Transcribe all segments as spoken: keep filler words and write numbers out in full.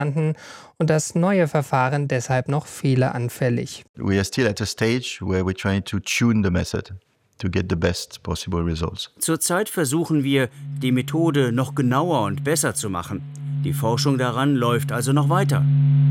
und das neue Verfahren deshalb noch fehleranfällig. We are still at a stage where we're trying to tune the method to get the best possible results. Zurzeit versuchen wir, die Methode noch genauer und besser zu machen. Die Forschung daran läuft also noch weiter.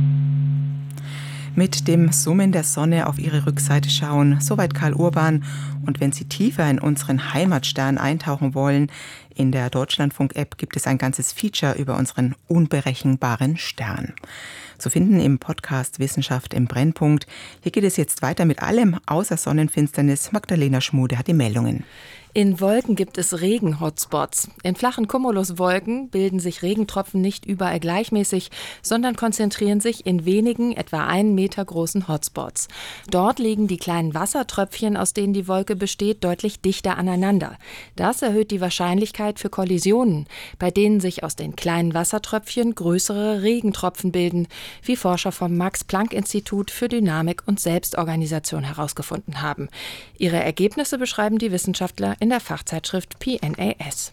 Mit dem Summen der Sonne auf ihre Rückseite schauen, soweit Karl Urban. Und wenn Sie tiefer in unseren Heimatstern eintauchen wollen, in der Deutschlandfunk-App gibt es ein ganzes Feature über unseren unberechenbaren Stern. Zu finden im Podcast Wissenschaft im Brennpunkt. Hier geht es jetzt weiter mit allem außer Sonnenfinsternis. Magdalena Schmude hat die Meldungen. In Wolken gibt es Regen-Hotspots. In flachen Cumuluswolken bilden sich Regentropfen nicht überall gleichmäßig, sondern konzentrieren sich in wenigen, etwa einen Meter großen Hotspots. Dort liegen die kleinen Wassertröpfchen, aus denen die Wolke besteht, deutlich dichter aneinander. Das erhöht die Wahrscheinlichkeit für Kollisionen, bei denen sich aus den kleinen Wassertröpfchen größere Regentropfen bilden, wie Forscher vom Max-Planck-Institut für Dynamik und Selbstorganisation herausgefunden haben. Ihre Ergebnisse beschreiben die Wissenschaftler in der Fachzeitschrift P N A S.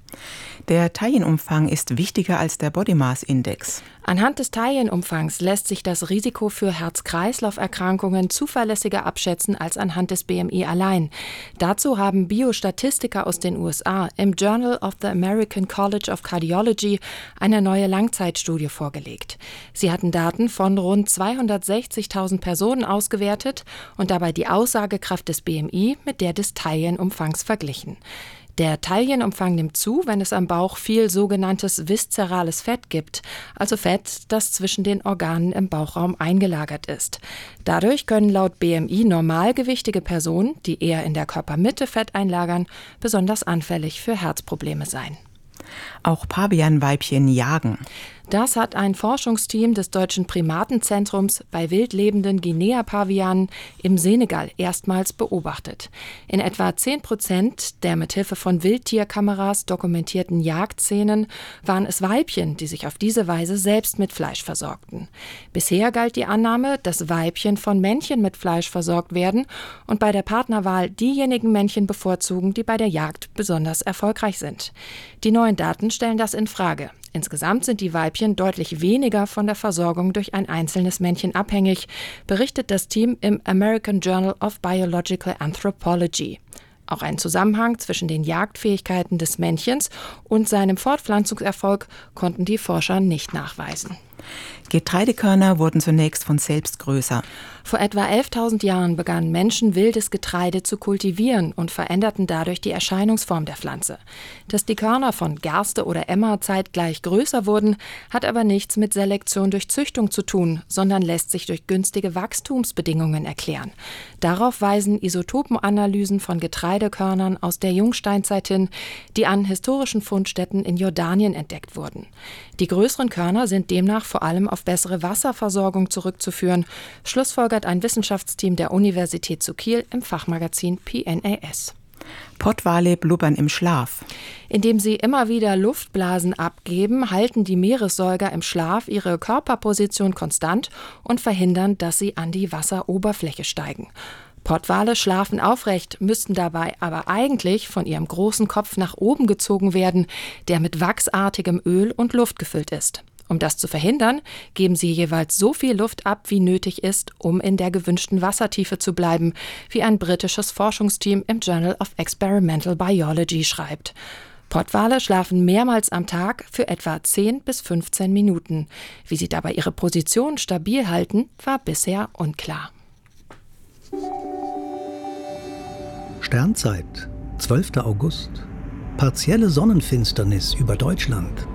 Der Taillenumfang ist wichtiger als der Body Mass Index. Anhand des Taillenumfangs lässt sich das Risiko für Herz-Kreislauf-Erkrankungen zuverlässiger abschätzen als anhand des B M I allein. Dazu haben Biostatistiker aus den U S A im Journal of the American College of Cardiology eine neue Langzeitstudie vorgelegt. Sie hatten Daten von rund zweihundertsechzigtausend Personen ausgewertet und dabei die Aussagekraft des B M I mit der des Taillenumfangs verglichen. Der Taillenumfang nimmt zu, wenn es am Bauch viel sogenanntes viszerales Fett gibt, also Fett, das zwischen den Organen im Bauchraum eingelagert ist. Dadurch können laut B M I normalgewichtige Personen, die eher in der Körpermitte Fett einlagern, besonders anfällig für Herzprobleme sein. Auch Pavianweibchen jagen. Das hat ein Forschungsteam des Deutschen Primatenzentrums bei wild lebenden Guinea-Pavianen im Senegal erstmals beobachtet. In etwa zehn Prozent der mithilfe von Wildtierkameras dokumentierten Jagdszenen waren es Weibchen, die sich auf diese Weise selbst mit Fleisch versorgten. Bisher galt die Annahme, dass Weibchen von Männchen mit Fleisch versorgt werden und bei der Partnerwahl diejenigen Männchen bevorzugen, die bei der Jagd besonders erfolgreich sind. Die neuen Daten stellen das in Frage. Insgesamt sind die Weibchen deutlich weniger von der Versorgung durch ein einzelnes Männchen abhängig, berichtet das Team im American Journal of Biological Anthropology. Auch einen Zusammenhang zwischen den Jagdfähigkeiten des Männchens und seinem Fortpflanzungserfolg konnten die Forscher nicht nachweisen. Getreidekörner wurden zunächst von selbst größer. Vor etwa elftausend Jahren begannen Menschen wildes Getreide zu kultivieren und veränderten dadurch die Erscheinungsform der Pflanze. Dass die Körner von Gerste oder Emmer zeitgleich größer wurden, hat aber nichts mit Selektion durch Züchtung zu tun, sondern lässt sich durch günstige Wachstumsbedingungen erklären. Darauf weisen Isotopenanalysen von Getreidekörnern aus der Jungsteinzeit hin, die an historischen Fundstätten in Jordanien entdeckt wurden. Die größeren Körner sind demnach vor allem auf bessere Wasserversorgung zurückzuführen, schlussfolgert ein Wissenschaftsteam der Universität zu Kiel im Fachmagazin P N A S. Pottwale blubbern im Schlaf. Indem sie immer wieder Luftblasen abgeben, halten die Meeressäuger im Schlaf ihre Körperposition konstant und verhindern, dass sie an die Wasseroberfläche steigen. Pottwale schlafen aufrecht, müssten dabei aber eigentlich von ihrem großen Kopf nach oben gezogen werden, der mit wachsartigem Öl und Luft gefüllt ist. Um das zu verhindern, geben sie jeweils so viel Luft ab, wie nötig ist, um in der gewünschten Wassertiefe zu bleiben, wie ein britisches Forschungsteam im Journal of Experimental Biology schreibt. Pottwale schlafen mehrmals am Tag für etwa zehn bis fünfzehn Minuten. Wie sie dabei ihre Position stabil halten, war bisher unklar. Sternzeit, zwölfter August. Partielle Sonnenfinsternis über Deutschland.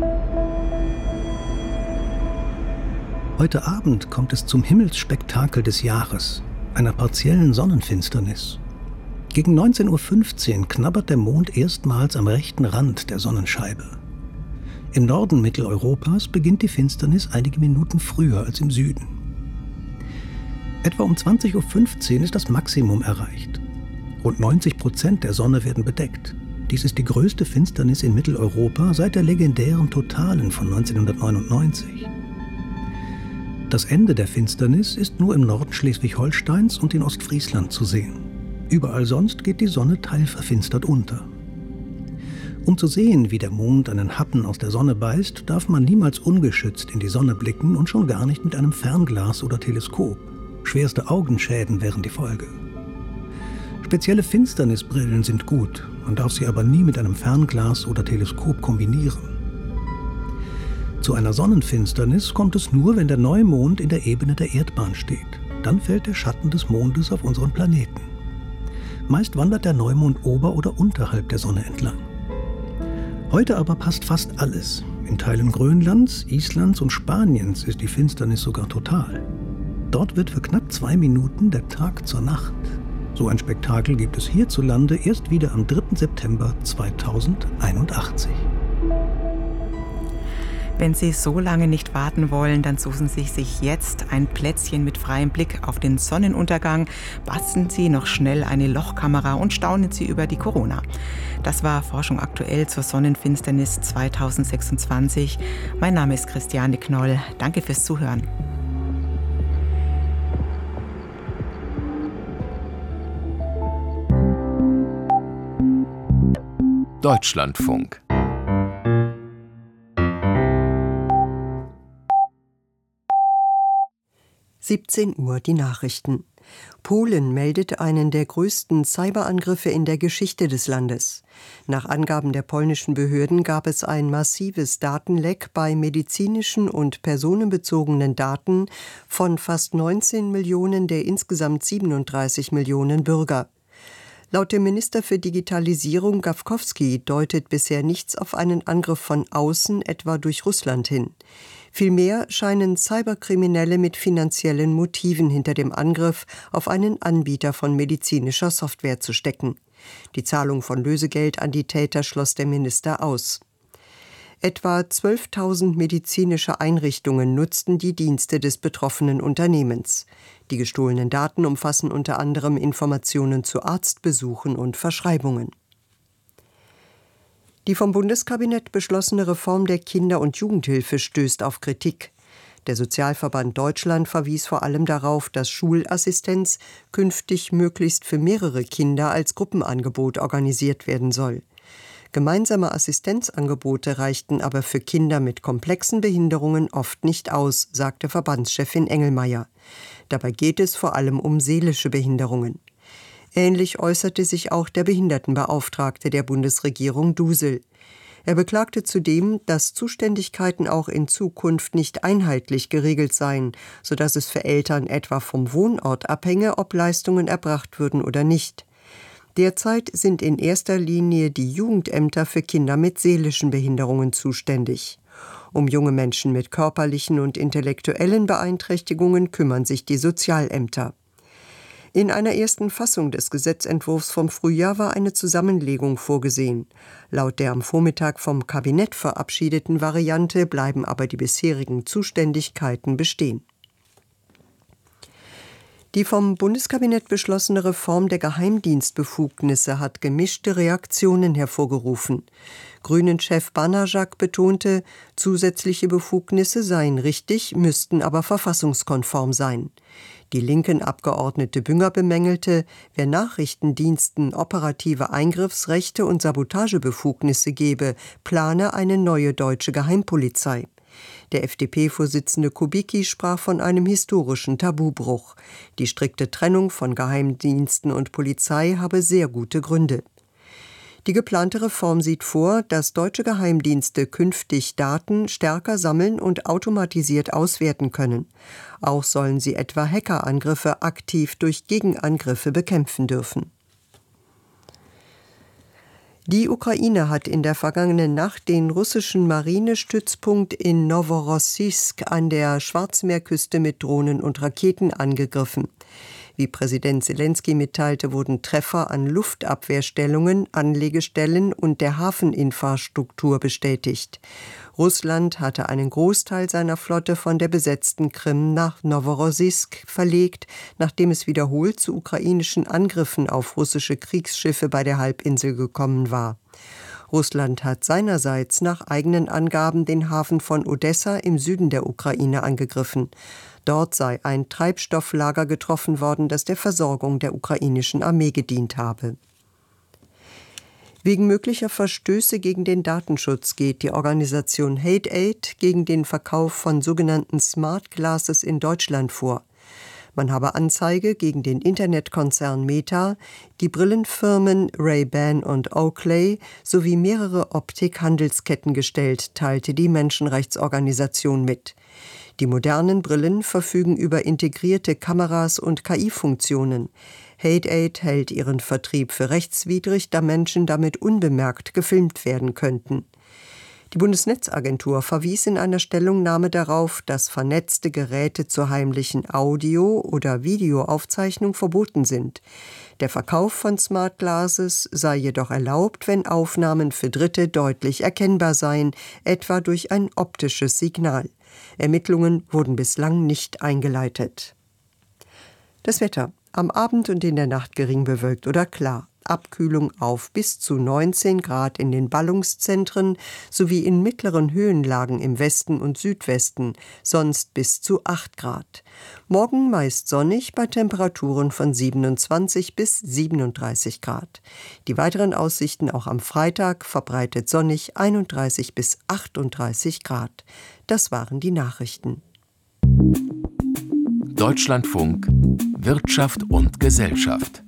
Heute Abend kommt es zum Himmelsspektakel des Jahres, einer partiellen Sonnenfinsternis. Gegen neunzehn Uhr fünfzehn knabbert der Mond erstmals am rechten Rand der Sonnenscheibe. Im Norden Mitteleuropas beginnt die Finsternis einige Minuten früher als im Süden. Etwa um zwanzig Uhr fünfzehn ist das Maximum erreicht. Rund neunzig Prozent der Sonne werden bedeckt. Dies ist die größte Finsternis in Mitteleuropa seit der legendären Totalen von neunzehnhundertneunundneunzig. Das Ende der Finsternis ist nur im Norden Schleswig-Holsteins und in Ostfriesland zu sehen. Überall sonst geht die Sonne teilverfinstert unter. Um zu sehen, wie der Mond einen Happen aus der Sonne beißt, darf man niemals ungeschützt in die Sonne blicken und schon gar nicht mit einem Fernglas oder Teleskop. Schwerste Augenschäden wären die Folge. Spezielle Finsternisbrillen sind gut, man darf sie aber nie mit einem Fernglas oder Teleskop kombinieren. Zu einer Sonnenfinsternis kommt es nur, wenn der Neumond in der Ebene der Erdbahn steht. Dann fällt der Schatten des Mondes auf unseren Planeten. Meist wandert der Neumond ober- oder unterhalb der Sonne entlang. Heute aber passt fast alles. In Teilen Grönlands, Islands und Spaniens ist die Finsternis sogar total. Dort wird für knapp zwei Minuten der Tag zur Nacht. So ein Spektakel gibt es hierzulande erst wieder am dritten September zweitausendeinundachtzig. Wenn Sie so lange nicht warten wollen, dann suchen Sie sich jetzt ein Plätzchen mit freiem Blick auf den Sonnenuntergang, basteln Sie noch schnell eine Lochkamera und staunen Sie über die Corona. Das war Forschung aktuell zur Sonnenfinsternis zweitausendsechsundzwanzig. Mein Name ist Christiane Knoll. Danke fürs Zuhören. Deutschlandfunk. siebzehn Uhr die Nachrichten. Polen meldet einen der größten Cyberangriffe in der Geschichte des Landes. Nach Angaben der polnischen Behörden gab es ein massives Datenleck bei medizinischen und personenbezogenen Daten von fast neunzehn Millionen der insgesamt siebenunddreißig Millionen Bürger. Laut dem Minister für Digitalisierung Gawkowski deutet bisher nichts auf einen Angriff von außen, etwa durch Russland, hin. Vielmehr scheinen Cyberkriminelle mit finanziellen Motiven hinter dem Angriff auf einen Anbieter von medizinischer Software zu stecken. Die Zahlung von Lösegeld an die Täter schloss der Minister aus. Etwa zwölftausend medizinische Einrichtungen nutzten die Dienste des betroffenen Unternehmens. Die gestohlenen Daten umfassen unter anderem Informationen zu Arztbesuchen und Verschreibungen. Die vom Bundeskabinett beschlossene Reform der Kinder- und Jugendhilfe stößt auf Kritik. Der Sozialverband Deutschland verwies vor allem darauf, dass Schulassistenz künftig möglichst für mehrere Kinder als Gruppenangebot organisiert werden soll. Gemeinsame Assistenzangebote reichten aber für Kinder mit komplexen Behinderungen oft nicht aus, sagte Verbandschefin Engelmeier. Dabei geht es vor allem um seelische Behinderungen. Ähnlich äußerte sich auch der Behindertenbeauftragte der Bundesregierung Dusel. Er beklagte zudem, dass Zuständigkeiten auch in Zukunft nicht einheitlich geregelt seien, sodass es für Eltern etwa vom Wohnort abhänge, ob Leistungen erbracht würden oder nicht. Derzeit sind in erster Linie die Jugendämter für Kinder mit seelischen Behinderungen zuständig. Um junge Menschen mit körperlichen und intellektuellen Beeinträchtigungen kümmern sich die Sozialämter. In einer ersten Fassung des Gesetzentwurfs vom Frühjahr war eine Zusammenlegung vorgesehen. Laut der am Vormittag vom Kabinett verabschiedeten Variante bleiben aber die bisherigen Zuständigkeiten bestehen. Die vom Bundeskabinett beschlossene Reform der Geheimdienstbefugnisse hat gemischte Reaktionen hervorgerufen. Grünen-Chef Banajak betonte, zusätzliche Befugnisse seien richtig, müssten aber verfassungskonform sein. Die linken Abgeordnete Bünger bemängelte, wer Nachrichtendiensten operative Eingriffsrechte und Sabotagebefugnisse gebe, plane eine neue deutsche Geheimpolizei. Der F D P-Vorsitzende Kubicki sprach von einem historischen Tabubruch. Die strikte Trennung von Geheimdiensten und Polizei habe sehr gute Gründe. Die geplante Reform sieht vor, dass deutsche Geheimdienste künftig Daten stärker sammeln und automatisiert auswerten können. Auch sollen sie etwa Hackerangriffe aktiv durch Gegenangriffe bekämpfen dürfen. Die Ukraine hat in der vergangenen Nacht den russischen Marinestützpunkt in Noworossijsk an der Schwarzmeerküste mit Drohnen und Raketen angegriffen. Wie Präsident Selenskyj mitteilte, wurden Treffer an Luftabwehrstellungen, Anlegestellen und der Hafeninfrastruktur bestätigt. Russland hatte einen Großteil seiner Flotte von der besetzten Krim nach Noworossijsk verlegt, nachdem es wiederholt zu ukrainischen Angriffen auf russische Kriegsschiffe bei der Halbinsel gekommen war. Russland hat seinerseits nach eigenen Angaben den Hafen von Odessa im Süden der Ukraine angegriffen. Dort sei ein Treibstofflager getroffen worden, das der Versorgung der ukrainischen Armee gedient habe. Wegen möglicher Verstöße gegen den Datenschutz geht die Organisation Hate Aid gegen den Verkauf von sogenannten Smart Glasses in Deutschland vor. Man habe Anzeige gegen den Internetkonzern Meta, die Brillenfirmen Ray-Ban und Oakley sowie mehrere Optikhandelsketten gestellt, teilte die Menschenrechtsorganisation mit. Die modernen Brillen verfügen über integrierte Kameras und K I-Funktionen. Hate Aid hält ihren Vertrieb für rechtswidrig, da Menschen damit unbemerkt gefilmt werden könnten. Die Bundesnetzagentur verwies in einer Stellungnahme darauf, dass vernetzte Geräte zur heimlichen Audio- oder Videoaufzeichnung verboten sind. Der Verkauf von Smart Glasses sei jedoch erlaubt, wenn Aufnahmen für Dritte deutlich erkennbar seien, etwa durch ein optisches Signal. Ermittlungen wurden bislang nicht eingeleitet. Das Wetter. Am Abend und in der Nacht gering bewölkt oder klar. Abkühlung auf bis zu neunzehn Grad in den Ballungszentren sowie in mittleren Höhenlagen im Westen und Südwesten, sonst bis zu acht Grad. Morgen meist sonnig bei Temperaturen von siebenundzwanzig bis siebenunddreißig Grad. Die weiteren Aussichten auch am Freitag verbreitet sonnig einunddreißig bis achtunddreißig Grad. Das waren die Nachrichten. Deutschlandfunk Wirtschaft und Gesellschaft.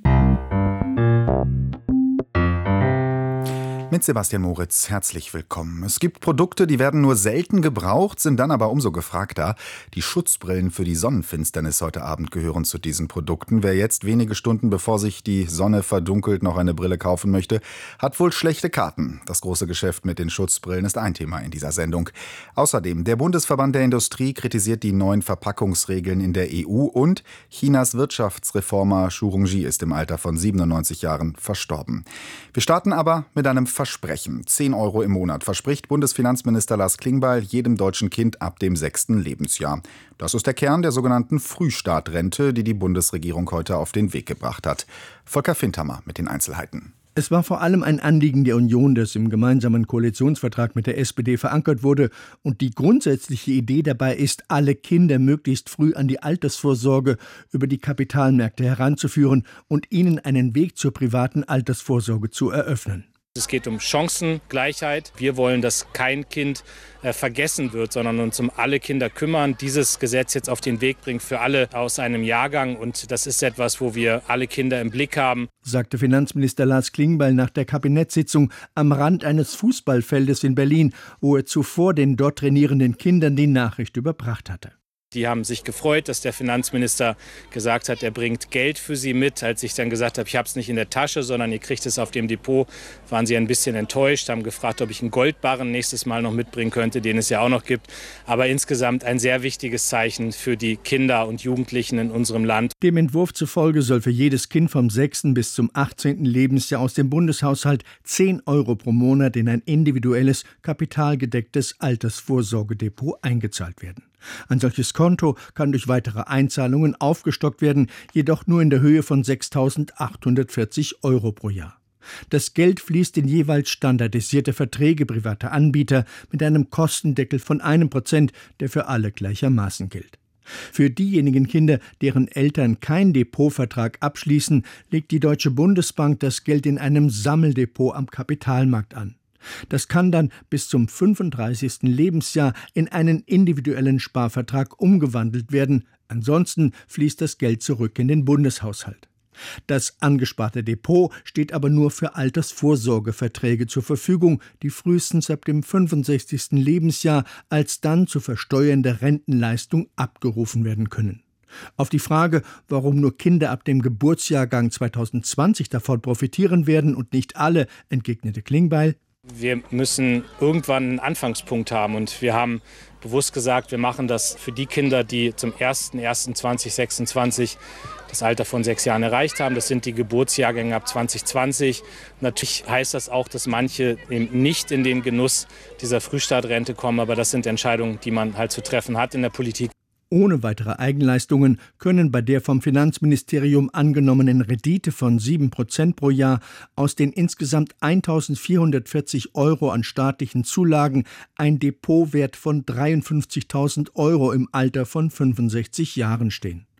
Mit Sebastian Moritz, herzlich willkommen. Es gibt Produkte, die werden nur selten gebraucht, sind dann aber umso gefragter. Die Schutzbrillen für die Sonnenfinsternis heute Abend gehören zu diesen Produkten. Wer jetzt wenige Stunden bevor sich die Sonne verdunkelt noch eine Brille kaufen möchte, hat wohl schlechte Karten. Das große Geschäft mit den Schutzbrillen ist ein Thema in dieser Sendung. Außerdem, der Bundesverband der Industrie kritisiert die neuen Verpackungsregeln in der E U und Chinas Wirtschaftsreformer Zhu Rongji ist im Alter von siebenundneunzig Jahren verstorben. Wir starten aber mit einem Versprechen. zehn Euro im Monat verspricht Bundesfinanzminister Lars Klingbeil jedem deutschen Kind ab dem sechsten Lebensjahr. Das ist der Kern der sogenannten Frühstartrente, die die Bundesregierung heute auf den Weg gebracht hat. Volker Findhammer mit den Einzelheiten. Es war vor allem ein Anliegen der Union, das im gemeinsamen Koalitionsvertrag mit der S P D verankert wurde. Und die grundsätzliche Idee dabei ist, alle Kinder möglichst früh an die Altersvorsorge über die Kapitalmärkte heranzuführen und ihnen einen Weg zur privaten Altersvorsorge zu eröffnen. Es geht um Chancengleichheit. Wir wollen, dass kein Kind äh, vergessen wird, sondern uns um alle Kinder kümmern. Dieses Gesetz jetzt auf den Weg bringen für alle aus einem Jahrgang. Und das ist etwas, wo wir alle Kinder im Blick haben, sagte Finanzminister Lars Klingbeil nach der Kabinettssitzung am Rand eines Fußballfeldes in Berlin, wo er zuvor den dort trainierenden Kindern die Nachricht überbracht hatte. Die haben sich gefreut, dass der Finanzminister gesagt hat, er bringt Geld für sie mit. Als ich dann gesagt habe, ich habe es nicht in der Tasche, sondern ihr kriegt es auf dem Depot, waren sie ein bisschen enttäuscht, haben gefragt, ob ich einen Goldbarren nächstes Mal noch mitbringen könnte, den es ja auch noch gibt. Aber insgesamt ein sehr wichtiges Zeichen für die Kinder und Jugendlichen in unserem Land. Dem Entwurf zufolge soll für jedes Kind vom sechsten bis zum achtzehnten Lebensjahr aus dem Bundeshaushalt zehn Euro pro Monat in ein individuelles, kapitalgedecktes Altersvorsorgedepot eingezahlt werden. Ein solches Konto kann durch weitere Einzahlungen aufgestockt werden, jedoch nur in der Höhe von sechstausendachthundertvierzig Euro pro Jahr. Das Geld fließt in jeweils standardisierte Verträge privater Anbieter mit einem Kostendeckel von einem Prozent, der für alle gleichermaßen gilt. Für diejenigen Kinder, deren Eltern keinen Depotvertrag abschließen, legt die Deutsche Bundesbank das Geld in einem Sammeldepot am Kapitalmarkt an. Das kann dann bis zum fünfunddreißigsten Lebensjahr in einen individuellen Sparvertrag umgewandelt werden. Ansonsten fließt das Geld zurück in den Bundeshaushalt. Das angesparte Depot steht aber nur für Altersvorsorgeverträge zur Verfügung, die frühestens ab dem fünfundsechzigsten Lebensjahr als dann zu versteuernde Rentenleistung abgerufen werden können. Auf die Frage, warum nur Kinder ab dem Geburtsjahrgang zweitausendzwanzig davon profitieren werden und nicht alle, entgegnete Klingbeil: Wir müssen irgendwann einen Anfangspunkt haben und wir haben bewusst gesagt, wir machen das für die Kinder, die zum ersten ersten zweitausendsechsundzwanzig das Alter von sechs Jahren erreicht haben. Das sind die Geburtsjahrgänge ab zwanzig zwanzig. Natürlich heißt das auch, dass manche eben nicht in den Genuss dieser Frühstartrente kommen, aber das sind Entscheidungen, die man halt zu treffen hat in der Politik. Ohne weitere Eigenleistungen können bei der vom Finanzministerium angenommenen Rendite von sieben Prozent pro Jahr aus den insgesamt eintausendvierhundertvierzig Euro an staatlichen Zulagen ein Depotwert von dreiundfünfzigtausend Euro im Alter von fünfundsechzig Jahren stehen.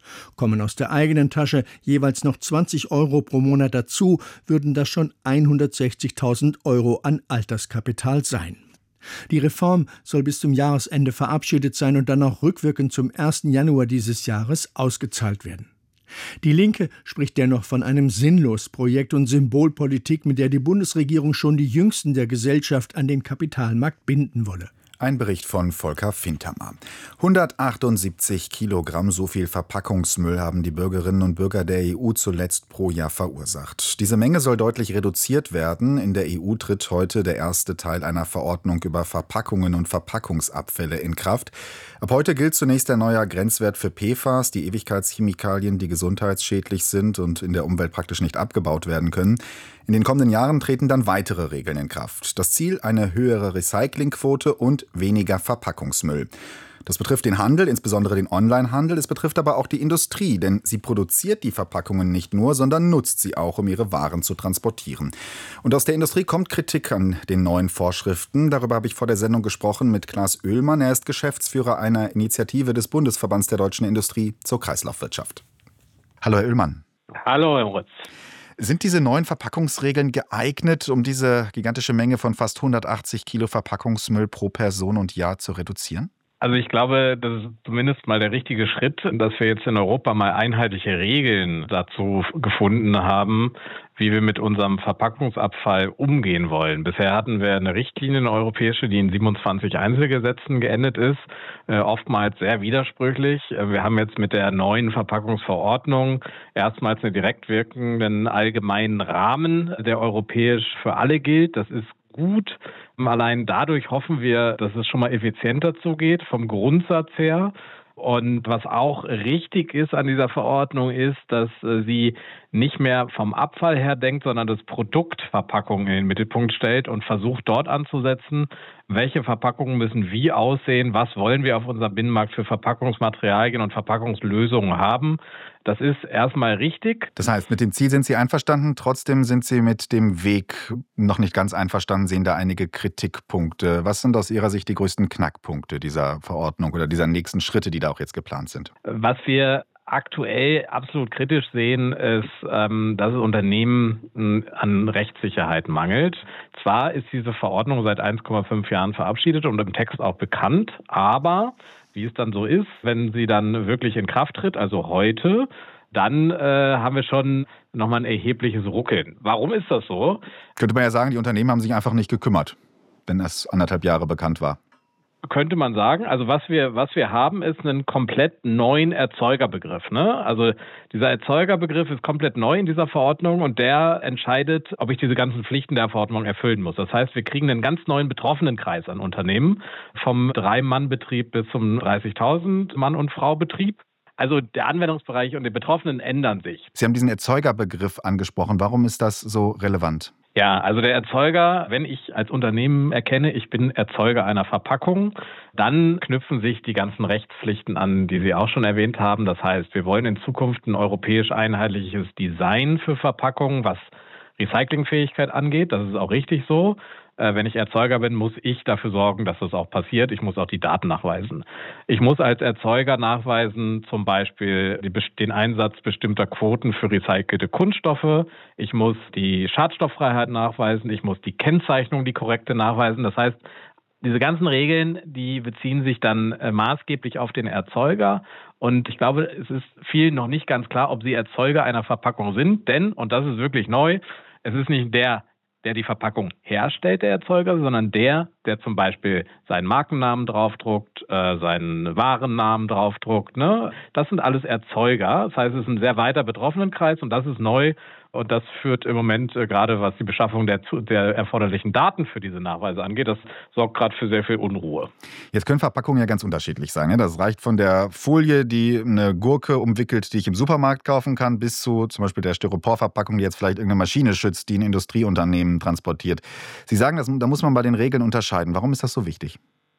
Kommen aus der eigenen Tasche jeweils noch zwanzig Euro pro Monat dazu, würden das schon hundertsechzigtausend Euro an Alterskapital sein. Die Reform soll bis zum Jahresende verabschiedet sein und dann auch rückwirkend zum ersten Januar dieses Jahres ausgezahlt werden. Die Linke spricht dennoch von einem Sinnlosprojekt und Symbolpolitik, mit der die Bundesregierung schon die Jüngsten der Gesellschaft an den Kapitalmarkt binden wolle. Ein Bericht von Volker Fintermer. hundertachtundsiebzig Kilogramm, so viel Verpackungsmüll haben die Bürgerinnen und Bürger der E U zuletzt pro Jahr verursacht. Diese Menge soll deutlich reduziert werden. In der E U tritt heute der erste Teil einer Verordnung über Verpackungen und Verpackungsabfälle in Kraft. Ab heute gilt zunächst der neue Grenzwert für P F A S, die Ewigkeitschemikalien, die gesundheitsschädlich sind und in der Umwelt praktisch nicht abgebaut werden können. In den kommenden Jahren treten dann weitere Regeln in Kraft. Das Ziel: eine höhere Recyclingquote und weniger Verpackungsmüll. Das betrifft den Handel, insbesondere den Onlinehandel. Es betrifft aber auch die Industrie, denn sie produziert die Verpackungen nicht nur, sondern nutzt sie auch, um ihre Waren zu transportieren. Und aus der Industrie kommt Kritik an den neuen Vorschriften. Darüber habe ich vor der Sendung gesprochen mit Klaas Oehlmann. Er ist Geschäftsführer einer Initiative des Bundesverbands der deutschen Industrie zur Kreislaufwirtschaft. Hallo, Herr Oehlmann. Hallo, Herr Rutz. Sind diese neuen Verpackungsregeln geeignet, um diese gigantische Menge von fast hundertachtzig Kilo Verpackungsmüll pro Person und Jahr zu reduzieren? Also ich glaube, das ist zumindest mal der richtige Schritt, dass wir jetzt in Europa mal einheitliche Regeln dazu gefunden haben, wie wir mit unserem Verpackungsabfall umgehen wollen. Bisher hatten wir eine Richtlinie, eine europäische, die in siebenundzwanzig Einzelgesetzen geendet ist, äh, oftmals sehr widersprüchlich. Wir haben jetzt mit der neuen Verpackungsverordnung erstmals einen direkt wirkenden allgemeinen Rahmen, der europäisch für alle gilt. Das ist gut. Allein dadurch hoffen wir, dass es schon mal effizienter zugeht, vom Grundsatz her. Und was auch richtig ist an dieser Verordnung ist, dass sie nicht mehr vom Abfall her denkt, sondern das Produkt Verpackung in den Mittelpunkt stellt und versucht dort anzusetzen, welche Verpackungen müssen wie aussehen, was wollen wir auf unserem Binnenmarkt für Verpackungsmaterialien und Verpackungslösungen haben. Das ist erstmal richtig. Das heißt, mit dem Ziel sind Sie einverstanden, trotzdem sind Sie mit dem Weg noch nicht ganz einverstanden, sehen da einige Kritikpunkte. Was sind aus Ihrer Sicht die größten Knackpunkte dieser Verordnung oder dieser nächsten Schritte, die da auch jetzt geplant sind? Was wir aktuell absolut kritisch sehen, ist, ähm, dass es Unternehmen an Rechtssicherheit mangelt. Zwar ist diese Verordnung seit eins Komma fünf Jahren verabschiedet und im Text auch bekannt, aber wie es dann so ist, wenn sie dann wirklich in Kraft tritt, also heute, dann äh, haben wir schon nochmal ein erhebliches Ruckeln. Warum ist das so? Könnte man ja sagen, die Unternehmen haben sich einfach nicht gekümmert, wenn das anderthalb Jahre bekannt war. Könnte man sagen. Also was wir was wir haben, ist einen komplett neuen Erzeugerbegriff. Ne? Also dieser Erzeugerbegriff ist komplett neu in dieser Verordnung und der entscheidet, ob ich diese ganzen Pflichten der Verordnung erfüllen muss. Das heißt, wir kriegen einen ganz neuen Betroffenenkreis an Unternehmen, vom Drei-Mann-Betrieb bis zum dreißigtausend Mann- und Frau-Betrieb. Also der Anwendungsbereich und die Betroffenen ändern sich. Sie haben diesen Erzeugerbegriff angesprochen. Warum ist das so relevant? Ja, also der Erzeuger, wenn ich als Unternehmen erkenne, ich bin Erzeuger einer Verpackung, dann knüpfen sich die ganzen Rechtspflichten an, die Sie auch schon erwähnt haben. Das heißt, wir wollen in Zukunft ein europäisch einheitliches Design für Verpackungen, was Recyclingfähigkeit angeht. Das ist auch richtig so. Wenn ich Erzeuger bin, muss ich dafür sorgen, dass das auch passiert. Ich muss auch die Daten nachweisen. Ich muss als Erzeuger nachweisen, zum Beispiel den Einsatz bestimmter Quoten für recycelte Kunststoffe. Ich muss die Schadstofffreiheit nachweisen. Ich muss die Kennzeichnung, die korrekte nachweisen. Das heißt, diese ganzen Regeln, die beziehen sich dann maßgeblich auf den Erzeuger. Und ich glaube, es ist vielen noch nicht ganz klar, ob sie Erzeuger einer Verpackung sind. Denn, und das ist wirklich neu, es ist nicht der, der die Verpackung herstellt, der Erzeuger, sondern der, der zum Beispiel seinen Markennamen draufdruckt, äh, seinen Warennamen draufdruckt. Ne? Das sind alles Erzeuger. Das heißt, es ist ein sehr weiter Betroffenenkreis und das ist neu. Und das führt im Moment, äh, gerade was die Beschaffung der, der erforderlichen Daten für diese Nachweise angeht, das sorgt gerade für sehr viel Unruhe. Jetzt können Verpackungen ja ganz unterschiedlich sein. Ja? Das reicht von der Folie, die eine Gurke umwickelt, die ich im Supermarkt kaufen kann, bis zu zum Beispiel der Styroporverpackung, die jetzt vielleicht irgendeine Maschine schützt, die ein Industrieunternehmen transportiert. Sie sagen, das, da muss man bei den Regeln unterscheiden. Warum ist das so wichtig?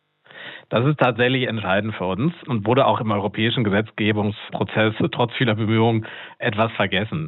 Das ist tatsächlich entscheidend für uns und wurde auch im europäischen Gesetzgebungsprozess trotz vieler Bemühungen etwas vergessen.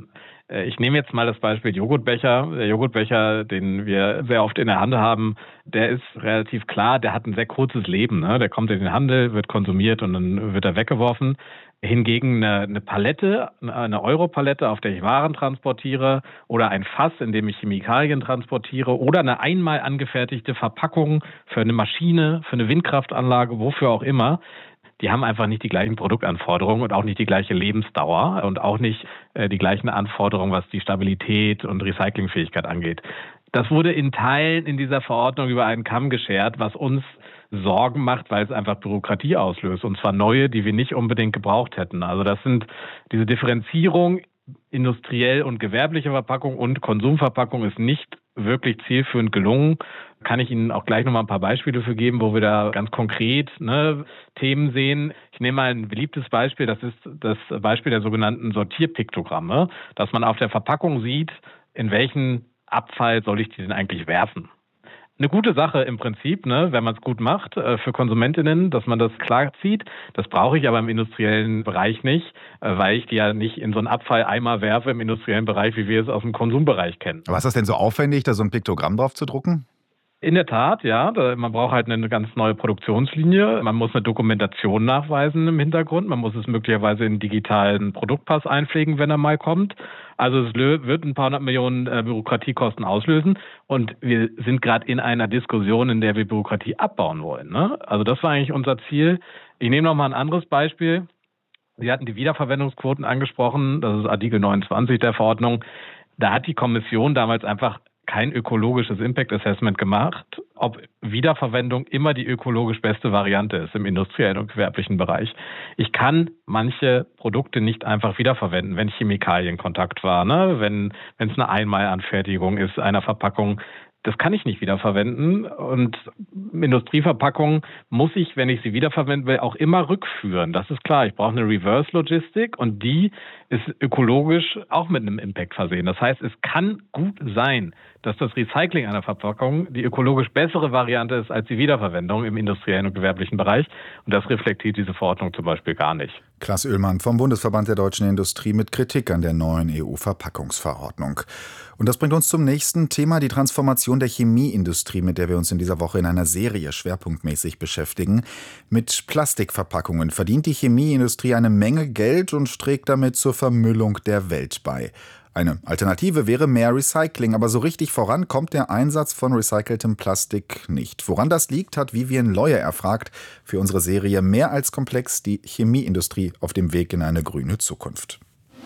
Ich nehme jetzt mal das Beispiel Joghurtbecher. Der Joghurtbecher, den wir sehr oft in der Hand haben, der ist relativ klar, der hat ein sehr kurzes Leben. Ne? Der kommt in den Handel, wird konsumiert und dann wird er weggeworfen. Hingegen eine, eine Palette, eine Europalette, auf der ich Waren transportiere, oder ein Fass, in dem ich Chemikalien transportiere, oder eine einmal angefertigte Verpackung für eine Maschine, für eine Windkraftanlage, wofür auch immer, die haben einfach nicht die gleichen Produktanforderungen und auch nicht die gleiche Lebensdauer und auch nicht äh, die gleichen Anforderungen, was die Stabilität und Recyclingfähigkeit angeht. Das wurde in Teilen in dieser Verordnung über einen Kamm geschert, was uns Sorgen macht, weil es einfach Bürokratie auslöst, und zwar neue, die wir nicht unbedingt gebraucht hätten. Also das sind diese Differenzierung industriell und gewerbliche Verpackung und Konsumverpackung ist nicht wirklich zielführend gelungen. Kann ich Ihnen auch gleich noch mal ein paar Beispiele für geben, wo wir da ganz konkret ne, Themen sehen. Ich nehme mal ein beliebtes Beispiel, das ist das Beispiel der sogenannten Sortierpiktogramme, dass man auf der Verpackung sieht, in welchen Abfall soll ich die denn eigentlich werfen. Eine gute Sache im Prinzip, ne, wenn man es gut macht, für KonsumentInnen, dass man das klar zieht. Das brauche ich aber im industriellen Bereich nicht, weil ich die ja nicht in so einen Abfalleimer werfe im industriellen Bereich, wie wir es aus dem Konsumbereich kennen. Aber ist das denn so aufwendig, da so ein Piktogramm drauf zu drucken? In der Tat, ja. Man braucht halt eine ganz neue Produktionslinie. Man muss eine Dokumentation nachweisen im Hintergrund. Man muss es möglicherweise in einen digitalen Produktpass einpflegen, wenn er mal kommt. Also es wird ein paar hundert Millionen Bürokratiekosten auslösen. Und wir sind gerade in einer Diskussion, in der wir Bürokratie abbauen wollen. Ne? Also das war eigentlich unser Ziel. Ich nehme noch mal ein anderes Beispiel. Sie hatten die Wiederverwendungsquoten angesprochen. Das ist Artikel neunundzwanzig der Verordnung. Da hat die Kommission damals einfach kein ökologisches Impact Assessment gemacht, ob Wiederverwendung immer die ökologisch beste Variante ist im industriellen und gewerblichen Bereich. Ich kann manche Produkte nicht einfach wiederverwenden, wenn Chemikalienkontakt war, ne? wenn wenn es eine Einmalanfertigung ist einer Verpackung. Das kann ich nicht wiederverwenden, und Industrieverpackungen muss ich, wenn ich sie wiederverwenden will, auch immer rückführen. Das ist klar, ich brauche eine Reverse-Logistik, und die ist ökologisch auch mit einem Impact versehen. Das heißt, es kann gut sein, dass das Recycling einer Verpackung die ökologisch bessere Variante ist als die Wiederverwendung im industriellen und gewerblichen Bereich, und das reflektiert diese Verordnung zum Beispiel gar nicht. Klaas Oehlmann vom Bundesverband der deutschen Industrie mit Kritik an der neuen E U-Verpackungsverordnung. Und das bringt uns zum nächsten Thema, die Transformation der Chemieindustrie, mit der wir uns in dieser Woche in einer Serie schwerpunktmäßig beschäftigen. Mit Plastikverpackungen verdient die Chemieindustrie eine Menge Geld und trägt damit zur Vermüllung der Welt bei. Eine Alternative wäre mehr Recycling, aber so richtig voran kommt der Einsatz von recyceltem Plastik nicht. Woran das liegt, hat Vivian Leue erfragt für unsere Serie Mehr als komplex, die Chemieindustrie auf dem Weg in eine grüne Zukunft.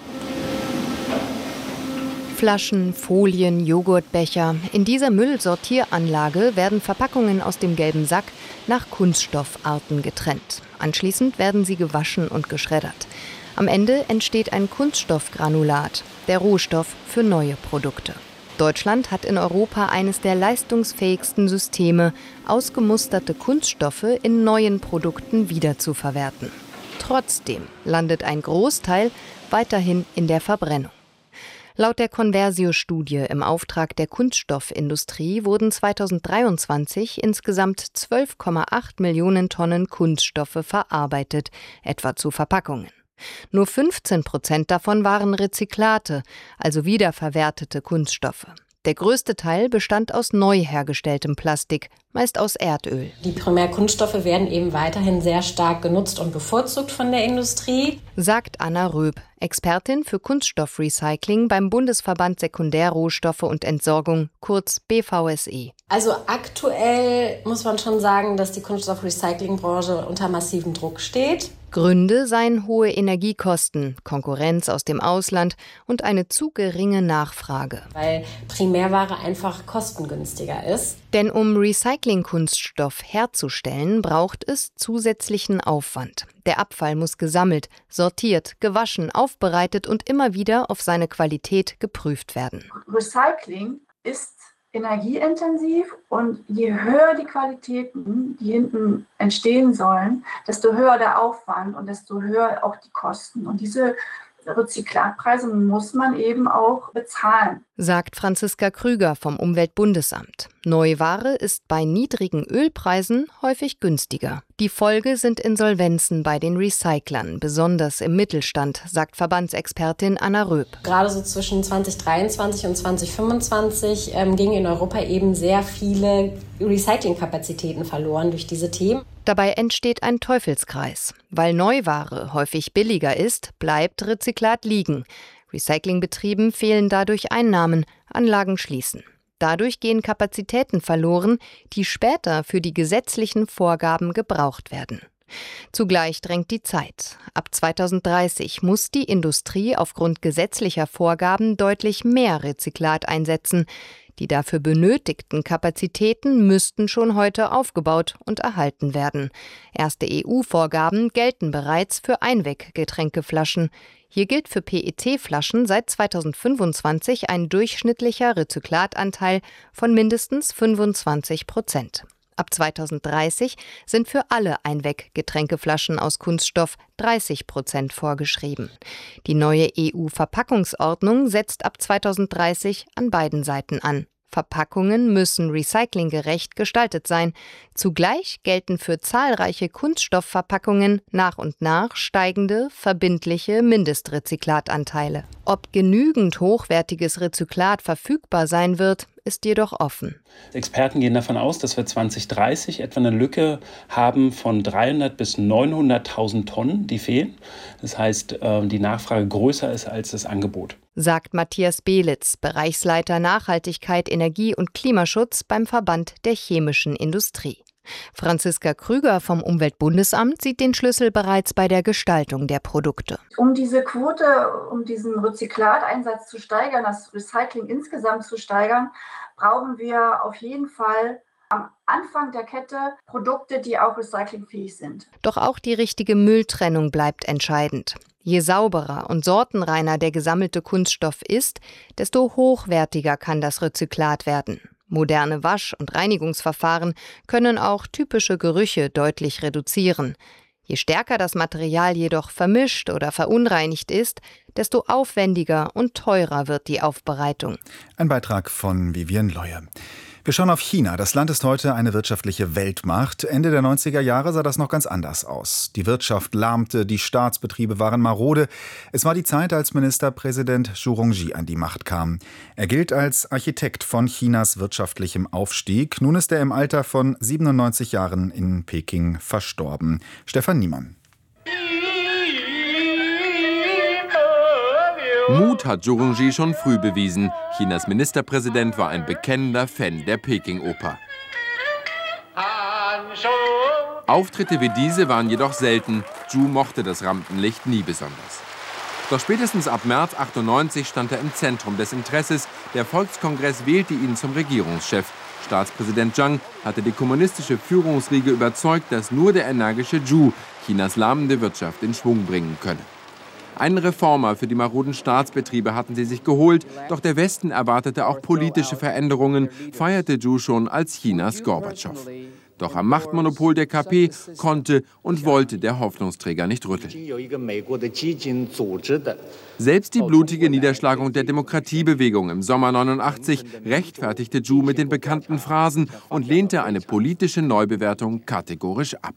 Flaschen, Folien, Joghurtbecher. In dieser Müllsortieranlage werden Verpackungen aus dem gelben Sack nach Kunststoffarten getrennt. Anschließend werden sie gewaschen und geschreddert. Am Ende entsteht ein Kunststoffgranulat, der Rohstoff für neue Produkte. Deutschland hat in Europa eines der leistungsfähigsten Systeme, ausgemusterte Kunststoffe in neuen Produkten wiederzuverwerten. Trotzdem landet ein Großteil weiterhin in der Verbrennung. Laut der Conversio-Studie im Auftrag der Kunststoffindustrie wurden zweitausenddreiundzwanzig insgesamt zwölf Komma acht Millionen Tonnen Kunststoffe verarbeitet, etwa zu Verpackungen. Nur fünfzehn Prozent davon waren Rezyklate, also wiederverwertete Kunststoffe. Der größte Teil bestand aus neu hergestelltem Plastik, meist aus Erdöl. Die Primärkunststoffe werden eben weiterhin sehr stark genutzt und bevorzugt von der Industrie, sagt Anna Röb, Expertin für Kunststoffrecycling beim Bundesverband Sekundärrohstoffe und Entsorgung, kurz B V S E. Also aktuell muss man schon sagen, dass die Kunststoffrecyclingbranche unter massivem Druck steht. Gründe seien hohe Energiekosten, Konkurrenz aus dem Ausland und eine zu geringe Nachfrage. Weil Primärware einfach kostengünstiger ist. Denn um Recyclingkunststoff herzustellen, braucht es zusätzlichen Aufwand. Der Abfall muss gesammelt, sortiert, gewaschen, aufbereitet und immer wieder auf seine Qualität geprüft werden. Recycling ist energieintensiv, und je höher die Qualitäten, die hinten entstehen sollen, desto höher der Aufwand und desto höher auch die Kosten. Und diese Rezyklatpreise muss man eben auch bezahlen, sagt Franziska Krüger vom Umweltbundesamt. Neuware ist bei niedrigen Ölpreisen häufig günstiger. Die Folge sind Insolvenzen bei den Recyclern, besonders im Mittelstand, sagt Verbandsexpertin Anna Röb. Gerade so zwischen zwanzig dreiundzwanzig und zwanzig fünfundzwanzig ähm, gingen in Europa eben sehr viele Recyclingkapazitäten verloren durch diese Themen. Dabei entsteht ein Teufelskreis. Weil Neuware häufig billiger ist, bleibt Rezyklat liegen. Recyclingbetrieben fehlen dadurch Einnahmen, Anlagen schließen. Dadurch gehen Kapazitäten verloren, die später für die gesetzlichen Vorgaben gebraucht werden. Zugleich drängt die Zeit. Ab zweitausenddreißig muss die Industrie aufgrund gesetzlicher Vorgaben deutlich mehr Rezyklat einsetzen. Die dafür benötigten Kapazitäten müssten schon heute aufgebaut und erhalten werden. Erste E U-Vorgaben gelten bereits für Einweggetränkeflaschen. Hier gilt für P E T-Flaschen seit zweitausendfünfundzwanzig ein durchschnittlicher Rezyklatanteil von mindestens fünfundzwanzig Prozent. Ab zweitausenddreißig sind für alle Einweggetränkeflaschen aus Kunststoff dreißig Prozent vorgeschrieben. Die neue E U-Verpackungsordnung setzt ab zweitausenddreißig an beiden Seiten an. Verpackungen müssen recyclinggerecht gestaltet sein. Zugleich gelten für zahlreiche Kunststoffverpackungen nach und nach steigende, verbindliche Mindestrezyklatanteile. Ob genügend hochwertiges Rezyklat verfügbar sein wird, ist jedoch offen. Experten gehen davon aus, dass wir zwanzig dreißig etwa eine Lücke haben von dreihundert bis neunhunderttausend Tonnen, die fehlen. Das heißt, die Nachfrage größer ist als das Angebot. Sagt Matthias Belitz, Bereichsleiter Nachhaltigkeit, Energie und Klimaschutz beim Verband der chemischen Industrie. Franziska Krüger vom Umweltbundesamt sieht den Schlüssel bereits bei der Gestaltung der Produkte. Um diese Quote, um diesen Rezyklateinsatz zu steigern, das Recycling insgesamt zu steigern, brauchen wir auf jeden Fall am Anfang der Kette Produkte, die auch recyclingfähig sind. Doch auch die richtige Mülltrennung bleibt entscheidend. Je sauberer und sortenreiner der gesammelte Kunststoff ist, desto hochwertiger kann das Rezyklat werden. Moderne Wasch- und Reinigungsverfahren können auch typische Gerüche deutlich reduzieren. Je stärker das Material jedoch vermischt oder verunreinigt ist, desto aufwendiger und teurer wird die Aufbereitung. Ein Beitrag von Vivian Leue. Wir schauen auf China. Das Land ist heute eine wirtschaftliche Weltmacht. Ende der neunziger Jahre sah das noch ganz anders aus. Die Wirtschaft lahmte, die Staatsbetriebe waren marode. Es war die Zeit, als Ministerpräsident Zhu Rongji an die Macht kam. Er gilt als Architekt von Chinas wirtschaftlichem Aufstieg. Nun ist er im Alter von siebenundneunzig Jahren in Peking verstorben. Stefan Niemann. Mut hat Zhu Rongji schon früh bewiesen. Chinas Ministerpräsident war ein bekennender Fan der Peking-Oper. Auftritte wie diese waren jedoch selten. Zhu mochte das Rampenlicht nie besonders. Doch spätestens ab März achtundneunzig stand er im Zentrum des Interesses. Der Volkskongress wählte ihn zum Regierungschef. Staatspräsident Zhang hatte die kommunistische Führungsriege überzeugt, dass nur der energische Zhu Chinas lahmende Wirtschaft in Schwung bringen könne. Einen Reformer für die maroden Staatsbetriebe hatten sie sich geholt, doch der Westen erwartete auch politische Veränderungen, feierte Zhu schon als Chinas Gorbatschow. Doch am Machtmonopol der K P konnte und wollte der Hoffnungsträger nicht rütteln. Selbst die blutige Niederschlagung der Demokratiebewegung im Sommer neunundachtzig rechtfertigte Zhu mit den bekannten Phrasen und lehnte eine politische Neubewertung kategorisch ab.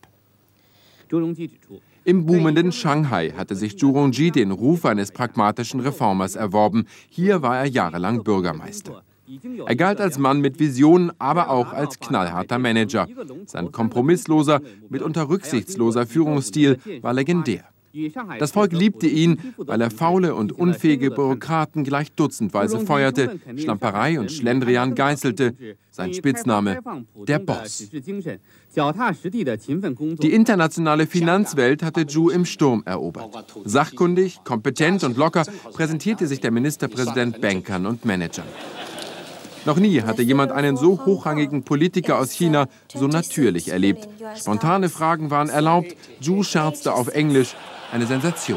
Im boomenden Shanghai hatte sich Zhu Rongji den Ruf eines pragmatischen Reformers erworben. Hier war er jahrelang Bürgermeister. Er galt als Mann mit Visionen, aber auch als knallharter Manager. Sein kompromissloser, mitunter rücksichtsloser Führungsstil war legendär. Das Volk liebte ihn, weil er faule und unfähige Bürokraten gleich dutzendweise feuerte, Schlamperei und Schlendrian geißelte. Sein Spitzname, der Boss. Die internationale Finanzwelt hatte Zhu im Sturm erobert. Sachkundig, kompetent und locker präsentierte sich der Ministerpräsident Bankern und Managern. Noch nie hatte jemand einen so hochrangigen Politiker aus China so natürlich erlebt. Spontane Fragen waren erlaubt, Zhu scherzte auf Englisch. Eine Sensation.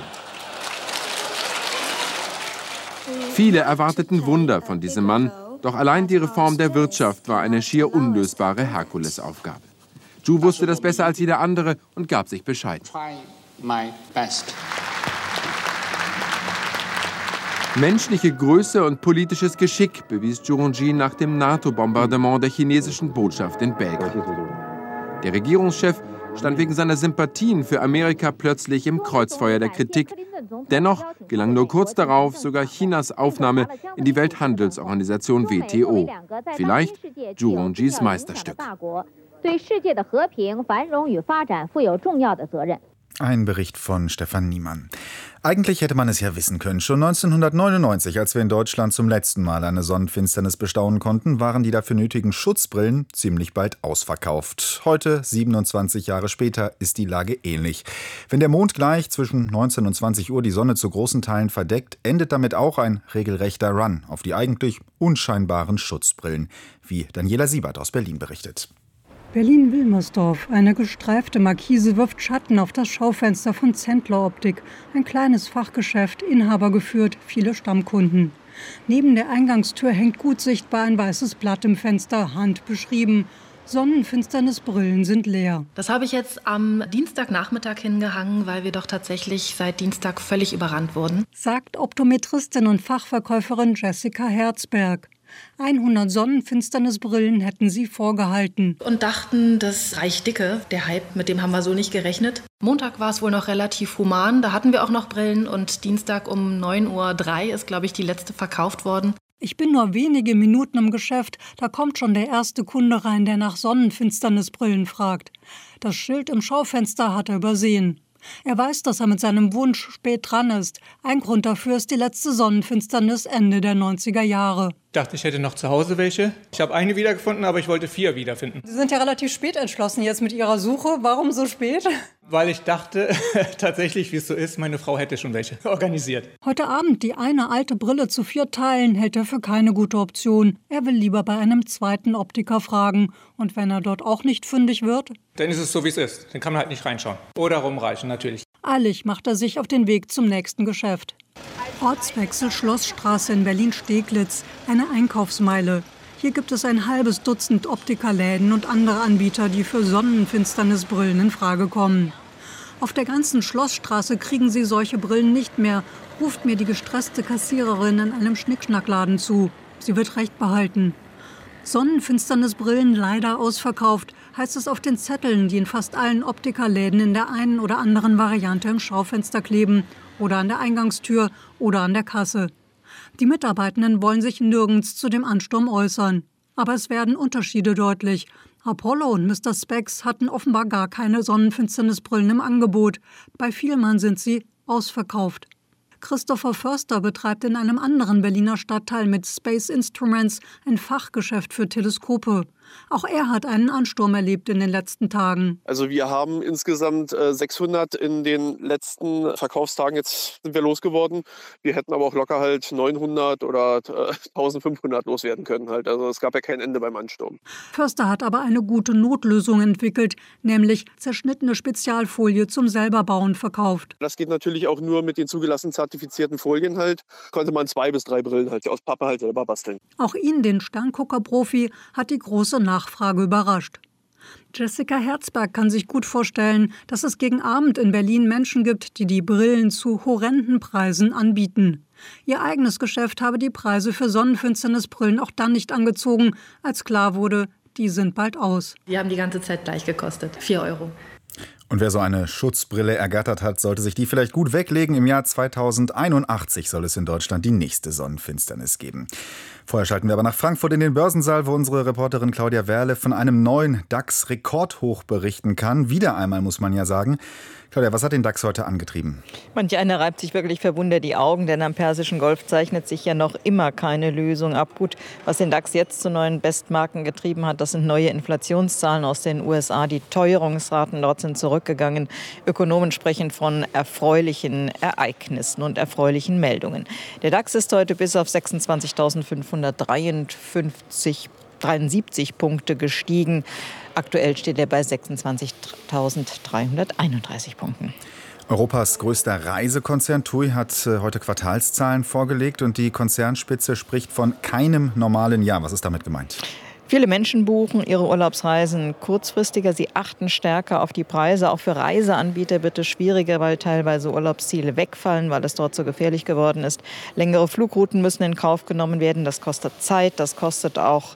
Viele erwarteten Wunder von diesem Mann, doch allein die Reform der Wirtschaft war eine schier unlösbare Herkulesaufgabe. Zhu wusste das besser als jeder andere und gab sich bescheiden. Menschliche Größe und politisches Geschick bewies Zhu Rongji nach dem NATO-Bombardement der chinesischen Botschaft in Belgrad. Der Regierungschef stand wegen seiner Sympathien für Amerika plötzlich im Kreuzfeuer der Kritik. Dennoch gelang nur kurz darauf sogar Chinas Aufnahme in die Welthandelsorganisation W T O. Vielleicht Zhu Rongjis Meisterstück. Ein Bericht von Stefan Niemann. Eigentlich hätte man es ja wissen können. Schon neunzehnhundertneunundneunzig, als wir in Deutschland zum letzten Mal eine Sonnenfinsternis bestaunen konnten, waren die dafür nötigen Schutzbrillen ziemlich bald ausverkauft. Heute, siebenundzwanzig Jahre später, ist die Lage ähnlich. Wenn der Mond gleich zwischen neunzehn und zwanzig Uhr die Sonne zu großen Teilen verdeckt, endet damit auch ein regelrechter Run auf die eigentlich unscheinbaren Schutzbrillen, wie Daniela Siebert aus Berlin berichtet. Berlin-Wilmersdorf. Eine gestreifte Markise wirft Schatten auf das Schaufenster von Zentler Optik. Ein kleines Fachgeschäft, Inhaber geführt, viele Stammkunden. Neben der Eingangstür hängt gut sichtbar ein weißes Blatt im Fenster, handbeschrieben. Sonnenfinsternisbrillen sind leer. Das habe ich jetzt am Dienstagnachmittag hingehangen, weil wir doch tatsächlich seit Dienstag völlig überrannt wurden. Sagt Optometristin und Fachverkäuferin Jessica Herzberg. hundert Sonnenfinsternisbrillen hätten sie vorgehalten. Und dachten, das reicht dicke. Der Hype, mit dem haben wir so nicht gerechnet. Montag war es wohl noch relativ human. Da hatten wir auch noch Brillen. Und Dienstag um neun Uhr drei ist, glaube ich, die letzte verkauft worden. Ich bin nur wenige Minuten im Geschäft. Da kommt schon der erste Kunde rein, der nach Sonnenfinsternisbrillen fragt. Das Schild im Schaufenster hat er übersehen. Er weiß, dass er mit seinem Wunsch spät dran ist. Ein Grund dafür ist die letzte Sonnenfinsternis Ende der neunziger Jahre. Ich dachte, ich hätte noch zu Hause welche. Ich habe eine wiedergefunden, aber ich wollte vier wiederfinden. Sie sind ja relativ spät entschlossen jetzt mit Ihrer Suche. Warum so spät? Weil ich dachte, tatsächlich, wie es so ist, meine Frau hätte schon welche organisiert. Heute Abend die eine alte Brille zu vier Teilen hält er für keine gute Option. Er will lieber bei einem zweiten Optiker fragen. Und wenn er dort auch nicht fündig wird? Dann ist es so, wie es ist. Dann kann man halt nicht reinschauen. Oder rumreichen, natürlich. Eilig macht er sich auf den Weg zum nächsten Geschäft. Ortswechsel Schlossstraße in Berlin-Steglitz, eine Einkaufsmeile. Hier gibt es ein halbes Dutzend Optikerläden und andere Anbieter, die für Sonnenfinsternisbrillen in Frage kommen. Auf der ganzen Schlossstraße kriegen Sie solche Brillen nicht mehr, ruft mir die gestresste Kassiererin in einem Schnickschnackladen zu. Sie wird recht behalten. Sonnenfinsternisbrillen leider ausverkauft, heißt es auf den Zetteln, die in fast allen Optikerläden in der einen oder anderen Variante im Schaufenster kleben oder an der Eingangstür oder an der Kasse. Die Mitarbeitenden wollen sich nirgends zu dem Ansturm äußern. Aber es werden Unterschiede deutlich. Apollo und Mister Spex hatten offenbar gar keine Sonnenfinsternisbrillen im Angebot. Bei Vielmann sind sie ausverkauft. Christopher Förster betreibt in einem anderen Berliner Stadtteil mit Space Instruments ein Fachgeschäft für Teleskope. Auch er hat einen Ansturm erlebt in den letzten Tagen. Also wir haben insgesamt äh, sechshundert in den letzten Verkaufstagen. Jetzt sind wir losgeworden. Wir hätten aber auch locker halt neunhundert oder äh, eintausendfünfhundert loswerden können. Halt. Also es gab ja kein Ende beim Ansturm. Förster hat aber eine gute Notlösung entwickelt, nämlich zerschnittene Spezialfolie zum Selberbauen verkauft. Das geht natürlich auch nur mit den zugelassenen zertifizierten Folien halt. Konnte man zwei bis drei Brillen halt aus Pappe halt selber basteln. Auch ihn, den Sterngucker-Profi, hat die große Nachfrage überrascht. Jessica Herzberg kann sich gut vorstellen, dass es gegen Abend in Berlin Menschen gibt, die die Brillen zu horrenden Preisen anbieten. Ihr eigenes Geschäft habe die Preise für Sonnenfinsternisbrillen auch dann nicht angezogen, als klar wurde, die sind bald aus. Die haben die ganze Zeit gleich gekostet, vier Euro. Und wer so eine Schutzbrille ergattert hat, sollte sich die vielleicht gut weglegen. Im Jahr zweitausendeinundachtzig soll es in Deutschland die nächste Sonnenfinsternis geben. Vorher schalten wir aber nach Frankfurt in den Börsensaal, wo unsere Reporterin Claudia Werle von einem neuen DAX-Rekordhoch berichten kann. Wieder einmal, muss man ja sagen. Claudia, was hat den DAX heute angetrieben? Manch einer reibt sich wirklich verwundert die Augen, denn am Persischen Golf zeichnet sich ja noch immer keine Lösung ab. Gut, was den DAX jetzt zu neuen Bestmarken getrieben hat, das sind neue Inflationszahlen aus den U S A. Die Teuerungsraten dort sind zurückgegangen. Ökonomen sprechen von erfreulichen Ereignissen und erfreulichen Meldungen. Der DAX ist heute bis auf sechsundzwanzigtausendfünfhundertdreiundsiebzig Punkte gestiegen. Aktuell steht er bei sechsundzwanzigtausenddreihunderteinunddreißig Punkten. Europas größter Reisekonzern TUI hat heute Quartalszahlen vorgelegt und die Konzernspitze spricht von keinem normalen Jahr. Was ist damit gemeint? Viele Menschen buchen ihre Urlaubsreisen kurzfristiger. Sie achten stärker auf die Preise. Auch für Reiseanbieter wird es schwieriger, weil teilweise Urlaubsziele wegfallen, weil es dort so gefährlich geworden ist. Längere Flugrouten müssen in Kauf genommen werden. Das kostet Zeit, das kostet auch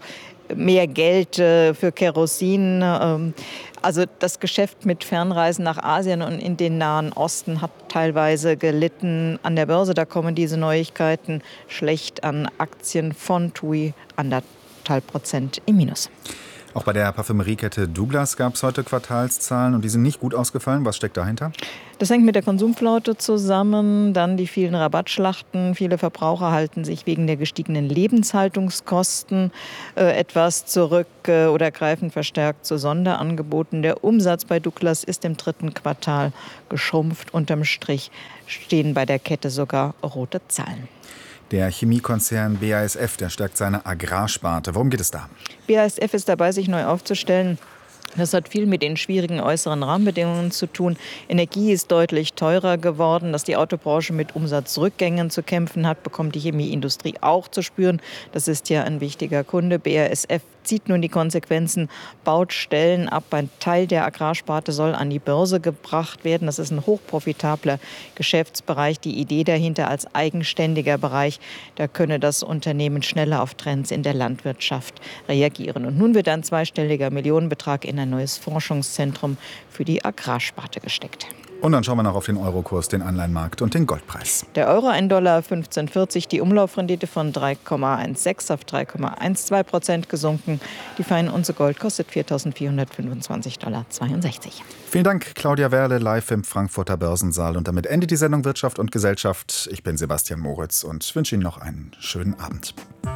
mehr Geld äh, für Kerosin. Ähm, also das Geschäft mit Fernreisen nach Asien und in den Nahen Osten hat teilweise gelitten. An der Börse, da kommen diese Neuigkeiten schlecht an. Aktien von T U I anderthalb Prozent im Minus. Auch bei der Parfümeriekette Douglas gab es heute Quartalszahlen und die sind nicht gut ausgefallen. Was steckt dahinter? Das hängt mit der Konsumflaute zusammen, dann die vielen Rabattschlachten. Viele Verbraucher halten sich wegen der gestiegenen Lebenshaltungskosten äh, etwas zurück äh, oder greifen verstärkt zu Sonderangeboten. Der Umsatz bei Douglas ist im dritten Quartal geschrumpft. Unterm Strich stehen bei der Kette sogar rote Zahlen. Der Chemiekonzern B A S F, der stärkt seine Agrarsparte. Worum geht es da? B A S F ist dabei, sich neu aufzustellen. Das hat viel mit den schwierigen äußeren Rahmenbedingungen zu tun. Energie ist deutlich teurer geworden. Dass die Autobranche mit Umsatzrückgängen zu kämpfen hat, bekommt die Chemieindustrie auch zu spüren. Das ist ja ein wichtiger Kunde. B A S F zieht nun die Konsequenzen, baut Stellen ab. Ein Teil der Agrarsparte soll an die Börse gebracht werden. Das ist ein hochprofitabler Geschäftsbereich. Die Idee dahinter als eigenständiger Bereich, da könne das Unternehmen schneller auf Trends in der Landwirtschaft reagieren. Und nun wird ein zweistelliger Millionenbetrag in ein neues Forschungszentrum für die Agrarsparte gesteckt. Und dann schauen wir noch auf den Eurokurs, den Anleihenmarkt und den Goldpreis. Der Euro ein Dollar fünfzehn vierzig, die Umlaufrendite von drei Komma sechzehn auf drei Komma zwölf Prozent gesunken. Die feine Unze Gold kostet viertausendvierhundertfünfundzwanzig Komma zweiundsechzig Dollar. Vielen Dank, Claudia Werle, live im Frankfurter Börsensaal. Und damit endet die Sendung Wirtschaft und Gesellschaft. Ich bin Sebastian Moritz und wünsche Ihnen noch einen schönen Abend.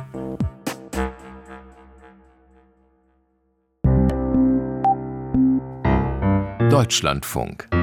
Deutschlandfunk.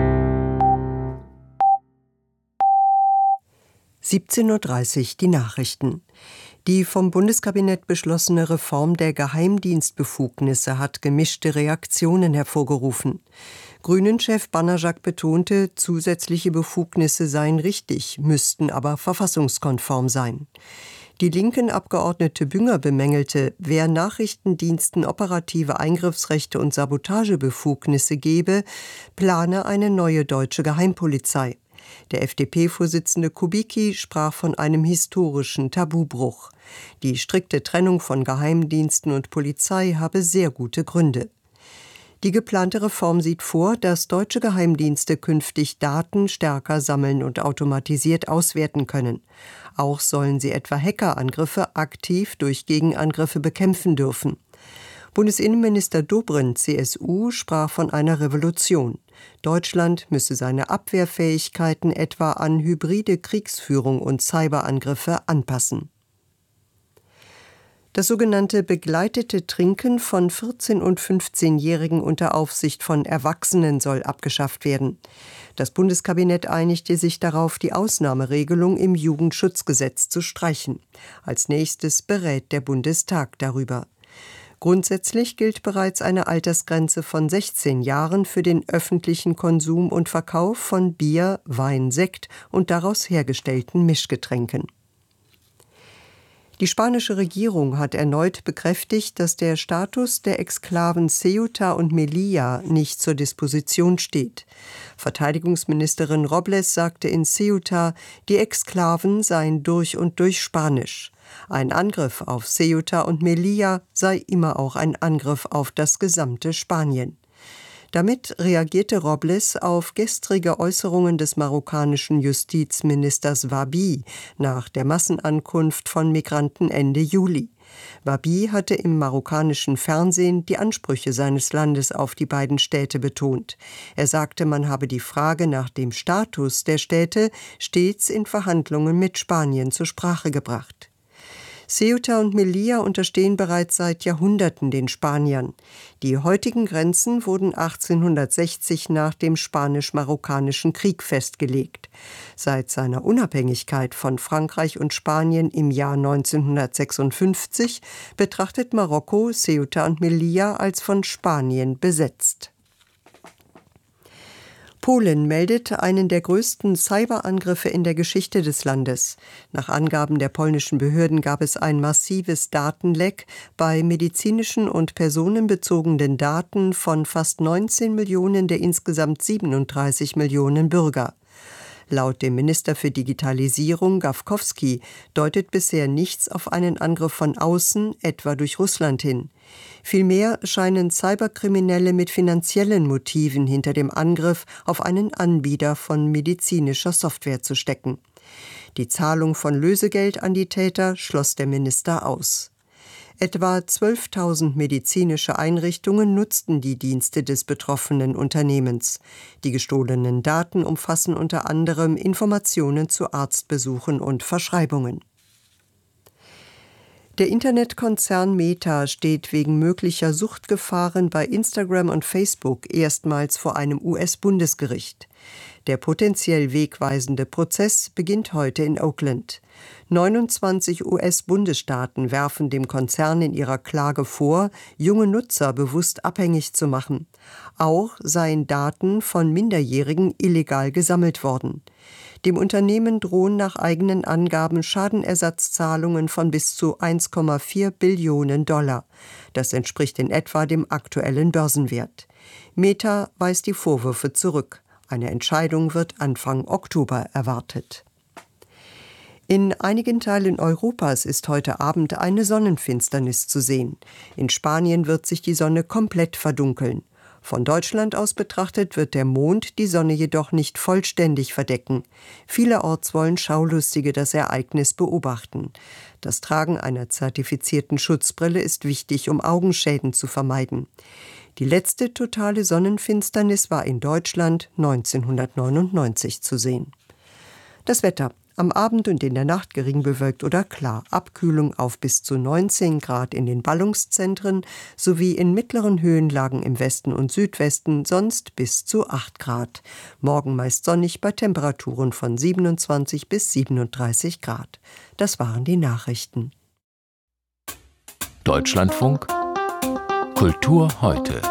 siebzehn Uhr dreißig die Nachrichten. Die vom Bundeskabinett beschlossene Reform der Geheimdienstbefugnisse hat gemischte Reaktionen hervorgerufen. Grünen-Chef Banajak betonte, zusätzliche Befugnisse seien richtig, müssten aber verfassungskonform sein. Die linken Abgeordnete Bünger bemängelte, wer Nachrichtendiensten operative Eingriffsrechte und Sabotagebefugnisse gebe, plane eine neue deutsche Geheimpolizei. Der F D P-Vorsitzende Kubicki sprach von einem historischen Tabubruch. Die strikte Trennung von Geheimdiensten und Polizei habe sehr gute Gründe. Die geplante Reform sieht vor, dass deutsche Geheimdienste künftig Daten stärker sammeln und automatisiert auswerten können. Auch sollen sie etwa Hackerangriffe aktiv durch Gegenangriffe bekämpfen dürfen. Bundesinnenminister Dobrindt, C S U, sprach von einer Revolution. Deutschland müsse seine Abwehrfähigkeiten etwa an hybride Kriegsführung und Cyberangriffe anpassen. Das sogenannte begleitete Trinken von vierzehn- und fünfzehnjährigen unter Aufsicht von Erwachsenen soll abgeschafft werden. Das Bundeskabinett einigte sich darauf, die Ausnahmeregelung im Jugendschutzgesetz zu streichen. Als nächstes berät der Bundestag darüber. Grundsätzlich gilt bereits eine Altersgrenze von sechzehn Jahren für den öffentlichen Konsum und Verkauf von Bier, Wein, Sekt und daraus hergestellten Mischgetränken. Die spanische Regierung hat erneut bekräftigt, dass der Status der Exklaven Ceuta und Melilla nicht zur Disposition steht. Verteidigungsministerin Robles sagte in Ceuta, die Exklaven seien durch und durch spanisch. Ein Angriff auf Ceuta und Melilla sei immer auch ein Angriff auf das gesamte Spanien. Damit reagierte Robles auf gestrige Äußerungen des marokkanischen Justizministers Wahbi nach der Massenankunft von Migranten Ende Juli. Wahbi hatte im marokkanischen Fernsehen die Ansprüche seines Landes auf die beiden Städte betont. Er sagte, man habe die Frage nach dem Status der Städte stets in Verhandlungen mit Spanien zur Sprache gebracht. Ceuta und Melilla unterstehen bereits seit Jahrhunderten den Spaniern. Die heutigen Grenzen wurden achtzehnhundertsechzig nach dem Spanisch-Marokkanischen Krieg festgelegt. Seit seiner Unabhängigkeit von Frankreich und Spanien im Jahr neunzehnhundertsechsundfünfzig betrachtet Marokko Ceuta und Melilla als von Spanien besetzt. Polen meldet einen der größten Cyberangriffe in der Geschichte des Landes. Nach Angaben der polnischen Behörden gab es ein massives Datenleck bei medizinischen und personenbezogenen Daten von fast neunzehn Millionen der insgesamt siebenunddreißig Millionen Bürger. Laut dem Minister für Digitalisierung Gawkowski deutet bisher nichts auf einen Angriff von außen, etwa durch Russland hin. Vielmehr scheinen Cyberkriminelle mit finanziellen Motiven hinter dem Angriff auf einen Anbieter von medizinischer Software zu stecken. Die Zahlung von Lösegeld an die Täter schloss der Minister aus. Etwa zwölftausend medizinische Einrichtungen nutzten die Dienste des betroffenen Unternehmens. Die gestohlenen Daten umfassen unter anderem Informationen zu Arztbesuchen und Verschreibungen. Der Internetkonzern Meta steht wegen möglicher Suchtgefahren bei Instagram und Facebook erstmals vor einem U S-Bundesgericht. Der potenziell wegweisende Prozess beginnt heute in Oakland. neunundzwanzig U S-Bundesstaaten werfen dem Konzern in ihrer Klage vor, junge Nutzer bewusst abhängig zu machen. Auch seien Daten von Minderjährigen illegal gesammelt worden. Dem Unternehmen drohen nach eigenen Angaben Schadenersatzzahlungen von bis zu eins Komma vier Billionen Dollar. Das entspricht in etwa dem aktuellen Börsenwert. Meta weist die Vorwürfe zurück. Eine Entscheidung wird Anfang Oktober erwartet. In einigen Teilen Europas ist heute Abend eine Sonnenfinsternis zu sehen. In Spanien wird sich die Sonne komplett verdunkeln. Von Deutschland aus betrachtet wird der Mond die Sonne jedoch nicht vollständig verdecken. Vielerorts wollen Schaulustige das Ereignis beobachten. Das Tragen einer zertifizierten Schutzbrille ist wichtig, um Augenschäden zu vermeiden. Die letzte totale Sonnenfinsternis war in Deutschland neunzehnhundertneunundneunzig zu sehen. Das Wetter. Am Abend und in der Nacht gering bewölkt oder klar. Abkühlung auf bis zu neunzehn Grad in den Ballungszentren sowie in mittleren Höhenlagen im Westen und Südwesten, sonst bis zu acht Grad. Morgen meist sonnig bei Temperaturen von siebenundzwanzig bis siebenunddreißig Grad. Das waren die Nachrichten. Deutschlandfunk Kultur heute.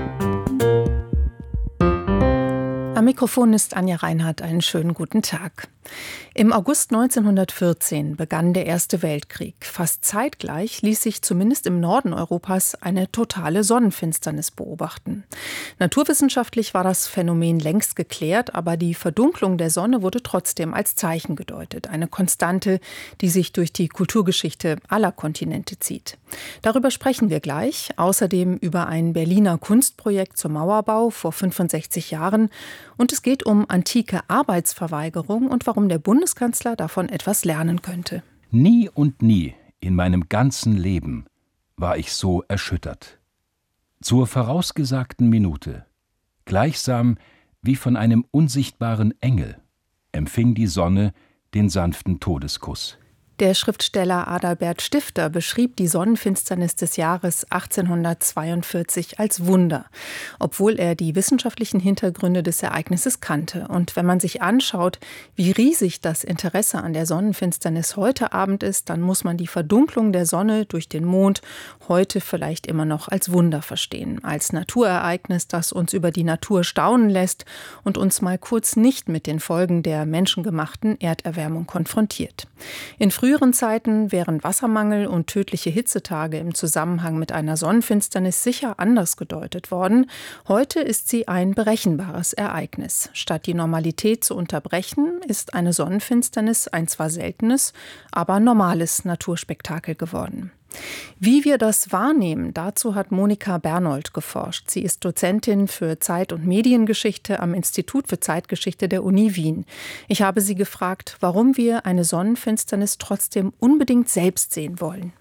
Am Mikrofon ist Anja Reinhardt. Einen schönen guten Tag. Im August neunzehnhundertvierzehn begann der Erste Weltkrieg. Fast zeitgleich ließ sich zumindest im Norden Europas eine totale Sonnenfinsternis beobachten. Naturwissenschaftlich war das Phänomen längst geklärt, aber die Verdunklung der Sonne wurde trotzdem als Zeichen gedeutet. Eine Konstante, die sich durch die Kulturgeschichte aller Kontinente zieht. Darüber sprechen wir gleich. Außerdem über ein Berliner Kunstprojekt zum Mauerbau vor fünfundsechzig Jahren. Und es geht um antike Arbeitsverweigerung und warum der Bundeskanzler davon etwas lernen könnte. Nie und nie in meinem ganzen Leben war ich so erschüttert. Zur vorausgesagten Minute, gleichsam wie von einem unsichtbaren Engel, empfing die Sonne den sanften Todeskuss. Der Schriftsteller Adalbert Stifter beschrieb die Sonnenfinsternis des Jahres achtzehnhundertzweiundvierzig als Wunder, obwohl er die wissenschaftlichen Hintergründe des Ereignisses kannte. Und wenn man sich anschaut, wie riesig das Interesse an der Sonnenfinsternis heute Abend ist, dann muss man die Verdunklung der Sonne durch den Mond heute vielleicht immer noch als Wunder verstehen, als Naturereignis, das uns über die Natur staunen lässt und uns mal kurz nicht mit den Folgen der menschengemachten Erderwärmung konfrontiert. In früheren Zeiten wären Wassermangel und tödliche Hitzetage im Zusammenhang mit einer Sonnenfinsternis sicher anders gedeutet worden. Heute ist sie ein berechenbares Ereignis. Statt die Normalität zu unterbrechen, ist eine Sonnenfinsternis ein zwar seltenes, aber normales Naturspektakel geworden. Wie wir das wahrnehmen, dazu hat Monika Bernold geforscht. Sie ist Dozentin für Zeit- und Mediengeschichte am Institut für Zeitgeschichte der Uni Wien. Ich habe sie gefragt, warum wir eine Sonnenfinsternis trotzdem unbedingt selbst sehen wollen.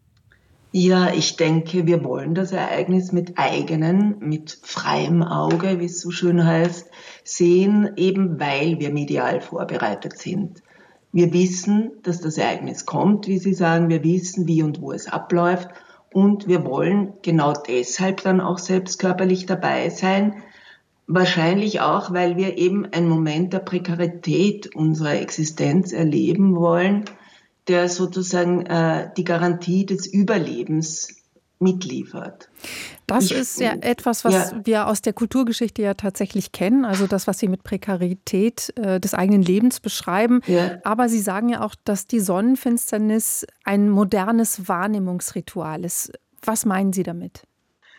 Ja, ich denke, wir wollen das Ereignis mit eigenen, mit freiem Auge, wie es so schön heißt, sehen, eben weil wir medial vorbereitet sind. Wir wissen, dass das Ereignis kommt, wie Sie sagen. Wir wissen, wie und wo es abläuft. Und wir wollen genau deshalb dann auch selbst körperlich dabei sein. Wahrscheinlich auch, weil wir eben einen Moment der Prekarität unserer Existenz erleben wollen, der sozusagen äh, die Garantie des Überlebens mitliefert. Das ich, ist ja etwas, was ja. wir aus der Kulturgeschichte ja tatsächlich kennen, also das, was Sie mit Prekarität äh, des eigenen Lebens beschreiben. Ja. Aber Sie sagen ja auch, dass die Sonnenfinsternis ein modernes Wahrnehmungsritual ist. Was meinen Sie damit?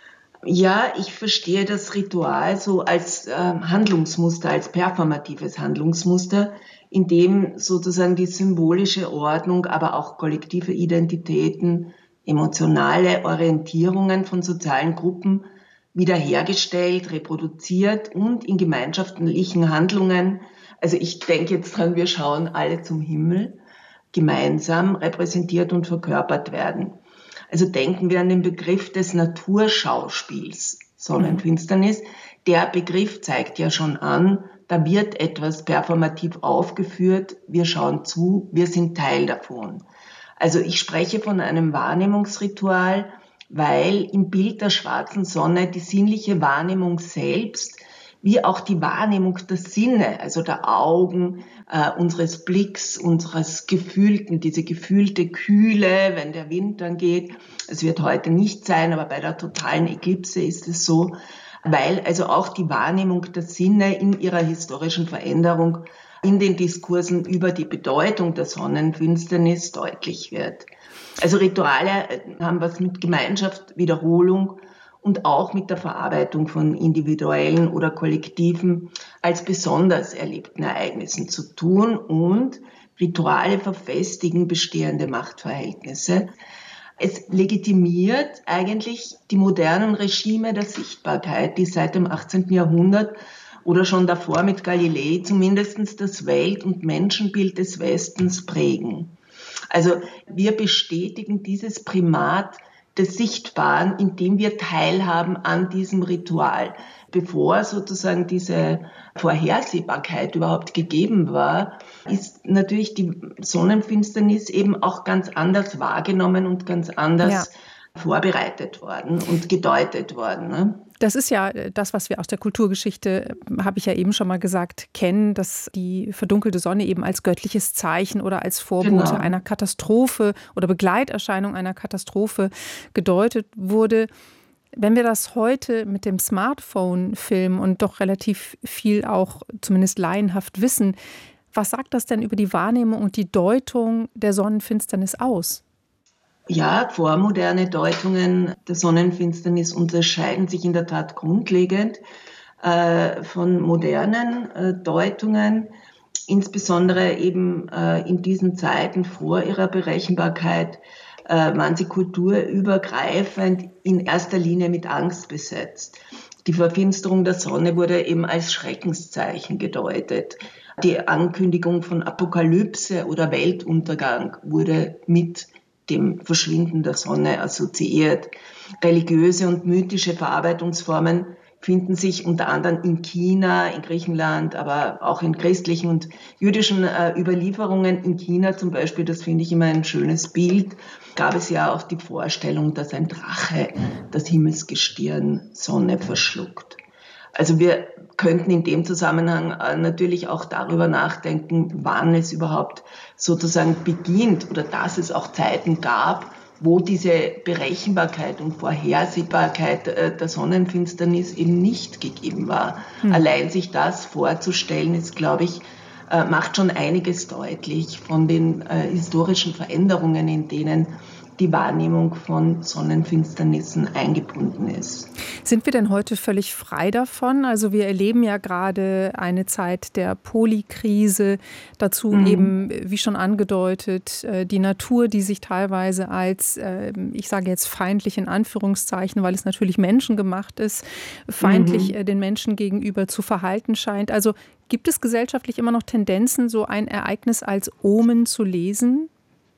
Ja, ich verstehe das Ritual so als äh, Handlungsmuster, als performatives Handlungsmuster, in dem sozusagen die symbolische Ordnung, aber auch kollektive Identitäten, emotionale Orientierungen von sozialen Gruppen wiederhergestellt, reproduziert und in gemeinschaftlichen Handlungen, also ich denke jetzt dran, wir schauen alle zum Himmel, gemeinsam repräsentiert und verkörpert werden. Also denken wir an den Begriff des Naturschauspiels, Sonnenfinsternis. Der Begriff zeigt ja schon an, da wird etwas performativ aufgeführt, wir schauen zu, wir sind Teil davon. Also ich spreche von einem Wahrnehmungsritual, weil im Bild der schwarzen Sonne die sinnliche Wahrnehmung selbst, wie auch die Wahrnehmung der Sinne, also der Augen, äh, unseres Blicks, unseres Gefühlten, diese gefühlte Kühle, wenn der Wind dann geht. Es wird heute nicht sein, aber bei der totalen Eklipse ist es so, weil also auch die Wahrnehmung der Sinne in ihrer historischen Veränderung in den Diskursen über die Bedeutung der Sonnenfinsternis deutlich wird. Also Rituale haben was mit Gemeinschaft, Wiederholung und auch mit der Verarbeitung von individuellen oder kollektiven als besonders erlebten Ereignissen zu tun, und Rituale verfestigen bestehende Machtverhältnisse. Es legitimiert eigentlich die modernen Regime der Sichtbarkeit, die seit dem achtzehnten Jahrhundert oder schon davor mit Galilei zumindest das Welt- und Menschenbild des Westens prägen. Also wir bestätigen dieses Primat des Sichtbaren, indem wir teilhaben an diesem Ritual. Bevor sozusagen diese Vorhersehbarkeit überhaupt gegeben war, ist natürlich die Sonnenfinsternis eben auch ganz anders wahrgenommen und ganz anders ja. vorbereitet worden und gedeutet worden. Ne? Das ist ja das, was wir aus der Kulturgeschichte, habe ich ja eben schon mal gesagt, kennen, dass die verdunkelte Sonne eben als göttliches Zeichen oder als Vorbote genau. einer Katastrophe oder Begleiterscheinung einer Katastrophe gedeutet wurde. Wenn wir das heute mit dem Smartphone filmen und doch relativ viel auch zumindest laienhaft wissen, was sagt das denn über die Wahrnehmung und die Deutung der Sonnenfinsternis aus? Ja, vormoderne Deutungen der Sonnenfinsternis unterscheiden sich in der Tat grundlegend äh, von modernen äh, Deutungen, insbesondere eben äh, in diesen Zeiten vor ihrer Berechenbarkeit äh, waren sie kulturübergreifend in erster Linie mit Angst besetzt. Die Verfinsterung der Sonne wurde eben als Schreckenszeichen gedeutet. Die Ankündigung von Apokalypse oder Weltuntergang wurde mit dem Verschwinden der Sonne assoziiert. Religiöse und mythische Verarbeitungsformen finden sich unter anderem in China, in Griechenland, aber auch in christlichen und jüdischen äh, Überlieferungen. In China zum Beispiel, das finde ich immer ein schönes Bild, gab es ja auch die Vorstellung, dass ein Drache das Himmelsgestirn Sonne verschluckt. Also wir könnten in dem Zusammenhang natürlich auch darüber nachdenken, wann es überhaupt sozusagen beginnt oder dass es auch Zeiten gab, wo diese Berechenbarkeit und Vorhersehbarkeit der Sonnenfinsternis eben nicht gegeben war. Hm. Allein sich das vorzustellen, ist, glaube ich, macht schon einiges deutlich von den historischen Veränderungen, in denen die Wahrnehmung von Sonnenfinsternissen eingebunden ist. Sind wir denn heute völlig frei davon? Also wir erleben ja gerade eine Zeit der Polykrise, dazu mhm. eben, wie schon angedeutet, die Natur, die sich teilweise als, ich sage jetzt feindlich in Anführungszeichen, weil es natürlich menschengemacht ist, feindlich mhm. den Menschen gegenüber zu verhalten scheint. Also gibt es gesellschaftlich immer noch Tendenzen, so ein Ereignis als Omen zu lesen?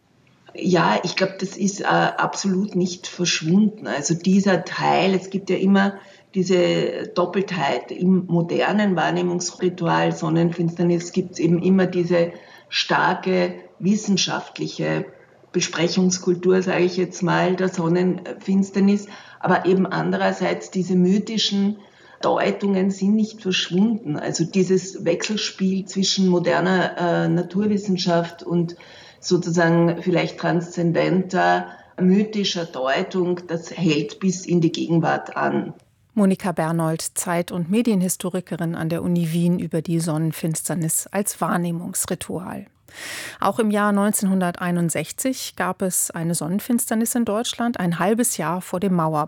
Ja, ich glaube, das ist äh, absolut nicht verschwunden. Also dieser Teil, es gibt ja immer diese Doppeltheit im modernen Wahrnehmungsritual Sonnenfinsternis, gibt es eben immer diese starke wissenschaftliche Besprechungskultur, sage ich jetzt mal, der Sonnenfinsternis, aber eben andererseits diese mythischen Deutungen sind nicht verschwunden. Also dieses Wechselspiel zwischen moderner äh, Naturwissenschaft und sozusagen vielleicht transzendenter, mythischer Deutung, das hält bis in die Gegenwart an. Monika Bernold, Zeit- und Medienhistorikerin an der Uni Wien, über die Sonnenfinsternis als Wahrnehmungsritual. Auch im Jahr neunzehnhunderteinundsechzig gab es eine Sonnenfinsternis in Deutschland, ein halbes Jahr vor dem Mauerbau.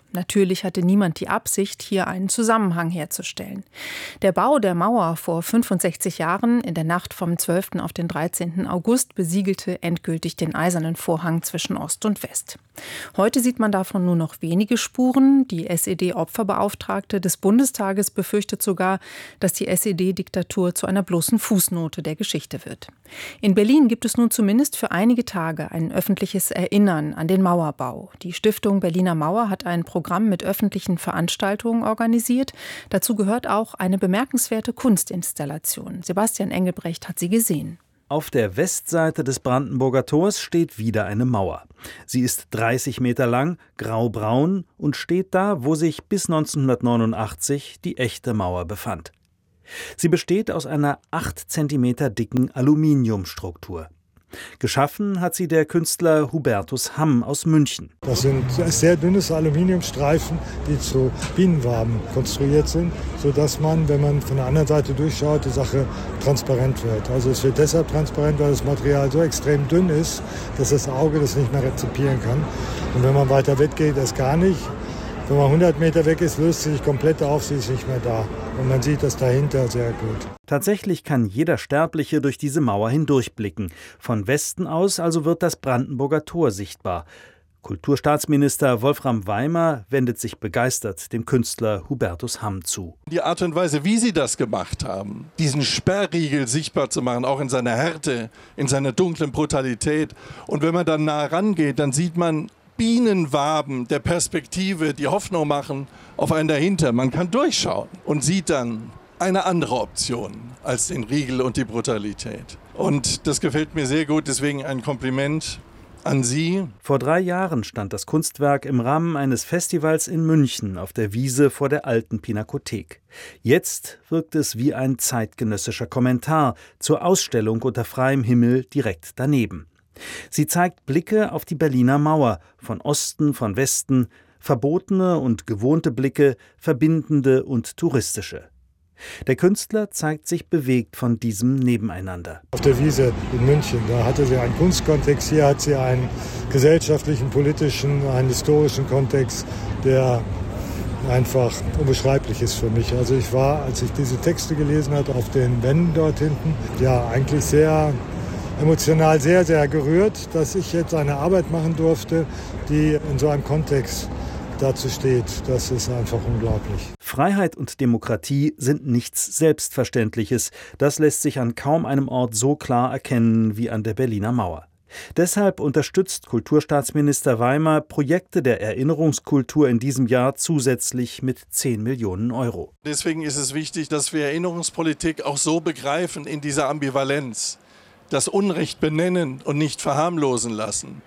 Natürlich hatte niemand die Absicht, hier einen Zusammenhang herzustellen. Der Bau der Mauer vor fünfundsechzig Jahren in der Nacht vom zwölften auf den dreizehnten August besiegelte endgültig den eisernen Vorhang zwischen Ost und West. Heute sieht man davon nur noch wenige Spuren. Die S E D-Opferbeauftragte des Bundestages befürchtet sogar, dass die S E D-Diktatur zu einer bloßen Fußnote der Geschichte wird. In Berlin gibt es nun zumindest für einige Tage ein öffentliches Erinnern an den Mauerbau. Die Stiftung Berliner Mauer hat ein Programm mit öffentlichen Veranstaltungen organisiert. Dazu gehört auch eine bemerkenswerte Kunstinstallation. Sebastian Engelbrecht hat sie gesehen. Auf der Westseite des Brandenburger Tors steht wieder eine Mauer. Sie ist dreißig Meter lang, graubraun und steht da, wo sich bis neunzehnhundertneunundachtzig die echte Mauer befand. Sie besteht aus einer acht Zentimeter dicken Aluminiumstruktur. Geschaffen hat sie der Künstler Hubertus Hamm aus München. Das sind sehr dünne Aluminiumstreifen, die zu Bienenwaben konstruiert sind, sodass man, wenn man von der anderen Seite durchschaut, die Sache transparent wird. Also es wird deshalb transparent, weil das Material so extrem dünn ist, dass das Auge das nicht mehr rezipieren kann. Und wenn man weiter weg geht, das gar nicht. Wenn man hundert Meter weg ist, löst sie sich komplett auf, sie ist nicht mehr da. Und man sieht das dahinter sehr gut. Tatsächlich kann jeder Sterbliche durch diese Mauer hindurchblicken. Von Westen aus also wird das Brandenburger Tor sichtbar. Kulturstaatsminister Wolfram Weimer wendet sich begeistert dem Künstler Hubertus Hamm zu. Die Art und Weise, wie sie das gemacht haben, diesen Sperrriegel sichtbar zu machen, auch in seiner Härte, in seiner dunklen Brutalität. Und wenn man dann nah rangeht, dann sieht man Bienenwaben der Perspektive, die Hoffnung machen auf einen dahinter. Man kann durchschauen und sieht dann eine andere Option als den Riegel und die Brutalität. Und das gefällt mir sehr gut, deswegen ein Kompliment an Sie. Vor drei Jahren stand das Kunstwerk im Rahmen eines Festivals in München auf der Wiese vor der alten Pinakothek. Jetzt wirkt es wie ein zeitgenössischer Kommentar zur Ausstellung unter freiem Himmel direkt daneben. Sie zeigt Blicke auf die Berliner Mauer, von Osten, von Westen, verbotene und gewohnte Blicke, verbindende und touristische. Der Künstler zeigt sich bewegt von diesem Nebeneinander. Auf der Wiese in München, da hatte sie einen Kunstkontext, hier hat sie einen gesellschaftlichen, politischen, einen historischen Kontext, der einfach unbeschreiblich ist für mich. Also ich war, als ich diese Texte gelesen hatte, auf den Wänden dort hinten, ja eigentlich sehr emotional sehr, sehr gerührt, dass ich jetzt eine Arbeit machen durfte, die in so einem Kontext dazu steht. Das ist einfach unglaublich. Freiheit und Demokratie sind nichts Selbstverständliches. Das lässt sich an kaum einem Ort so klar erkennen wie an der Berliner Mauer. Deshalb unterstützt Kulturstaatsminister Weimer Projekte der Erinnerungskultur in diesem Jahr zusätzlich mit zehn Millionen Euro. Deswegen ist es wichtig, dass wir Erinnerungspolitik auch so begreifen in dieser Ambivalenz. Das Unrecht benennen und nicht verharmlosen lassen,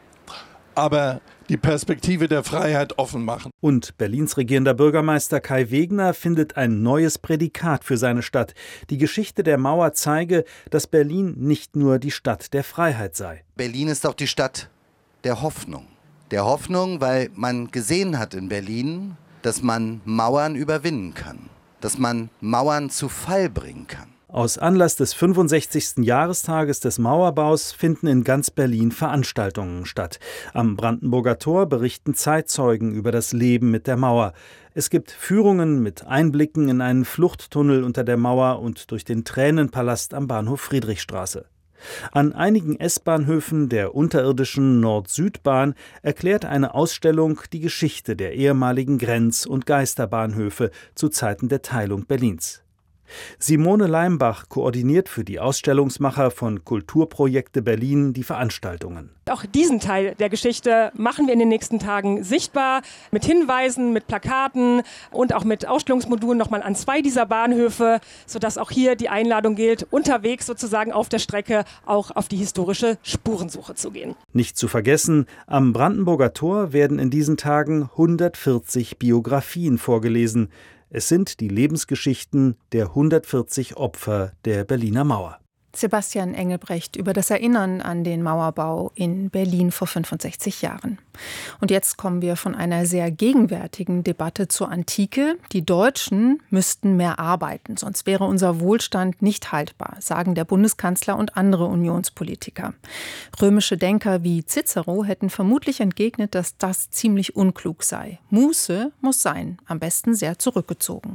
aber die Perspektive der Freiheit offen machen. Und Berlins regierender Bürgermeister Kai Wegner findet ein neues Prädikat für seine Stadt. Die Geschichte der Mauer zeige, dass Berlin nicht nur die Stadt der Freiheit sei. Berlin ist auch die Stadt der Hoffnung. Der Hoffnung, weil man gesehen hat in Berlin, dass man Mauern überwinden kann, dass man Mauern zu Fall bringen kann. Aus Anlass des fünfundsechzigsten Jahrestages des Mauerbaus finden in ganz Berlin Veranstaltungen statt. Am Brandenburger Tor berichten Zeitzeugen über das Leben mit der Mauer. Es gibt Führungen mit Einblicken in einen Fluchttunnel unter der Mauer und durch den Tränenpalast am Bahnhof Friedrichstraße. An einigen S-Bahnhöfen der unterirdischen Nord-Süd-Bahn erklärt eine Ausstellung die Geschichte der ehemaligen Grenz- und Geisterbahnhöfe zu Zeiten der Teilung Berlins. Simone Leimbach koordiniert für die Ausstellungsmacher von Kulturprojekte Berlin die Veranstaltungen. Auch diesen Teil der Geschichte machen wir in den nächsten Tagen sichtbar, mit Hinweisen, mit Plakaten und auch mit Ausstellungsmodulen nochmal an zwei dieser Bahnhöfe, sodass auch hier die Einladung gilt, unterwegs sozusagen auf der Strecke auch auf die historische Spurensuche zu gehen. Nicht zu vergessen, am Brandenburger Tor werden in diesen Tagen hundertvierzig Biografien vorgelesen. Es sind die Lebensgeschichten der hundertvierzig Opfer der Berliner Mauer. Sebastian Engelbrecht über das Erinnern an den Mauerbau in Berlin vor fünfundsechzig Jahren. Und jetzt kommen wir von einer sehr gegenwärtigen Debatte zur Antike. Die Deutschen müssten mehr arbeiten, sonst wäre unser Wohlstand nicht haltbar, sagen der Bundeskanzler und andere Unionspolitiker. Römische Denker wie Cicero hätten vermutlich entgegnet, dass das ziemlich unklug sei. Muße muss sein, am besten sehr zurückgezogen.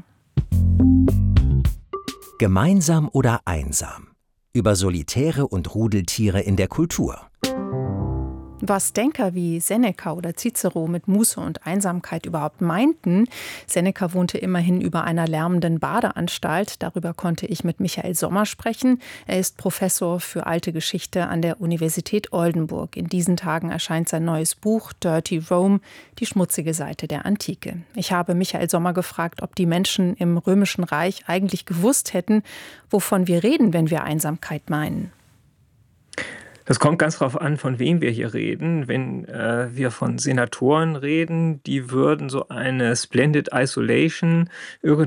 Gemeinsam oder einsam? Über Solitäre und Rudeltiere in der Kultur. Was Denker wie Seneca oder Cicero mit Muße und Einsamkeit überhaupt meinten. Seneca wohnte immerhin über einer lärmenden Badeanstalt. Darüber konnte ich mit Michael Sommer sprechen. Er ist Professor für alte Geschichte an der Universität Oldenburg. In diesen Tagen erscheint sein neues Buch Dirty Rome, die schmutzige Seite der Antike. Ich habe Michael Sommer gefragt, ob die Menschen im Römischen Reich eigentlich gewusst hätten, wovon wir reden, wenn wir Einsamkeit meinen. Das kommt ganz darauf an, von wem wir hier reden. Wenn äh, wir von Senatoren reden, die würden so eine Splendid Isolation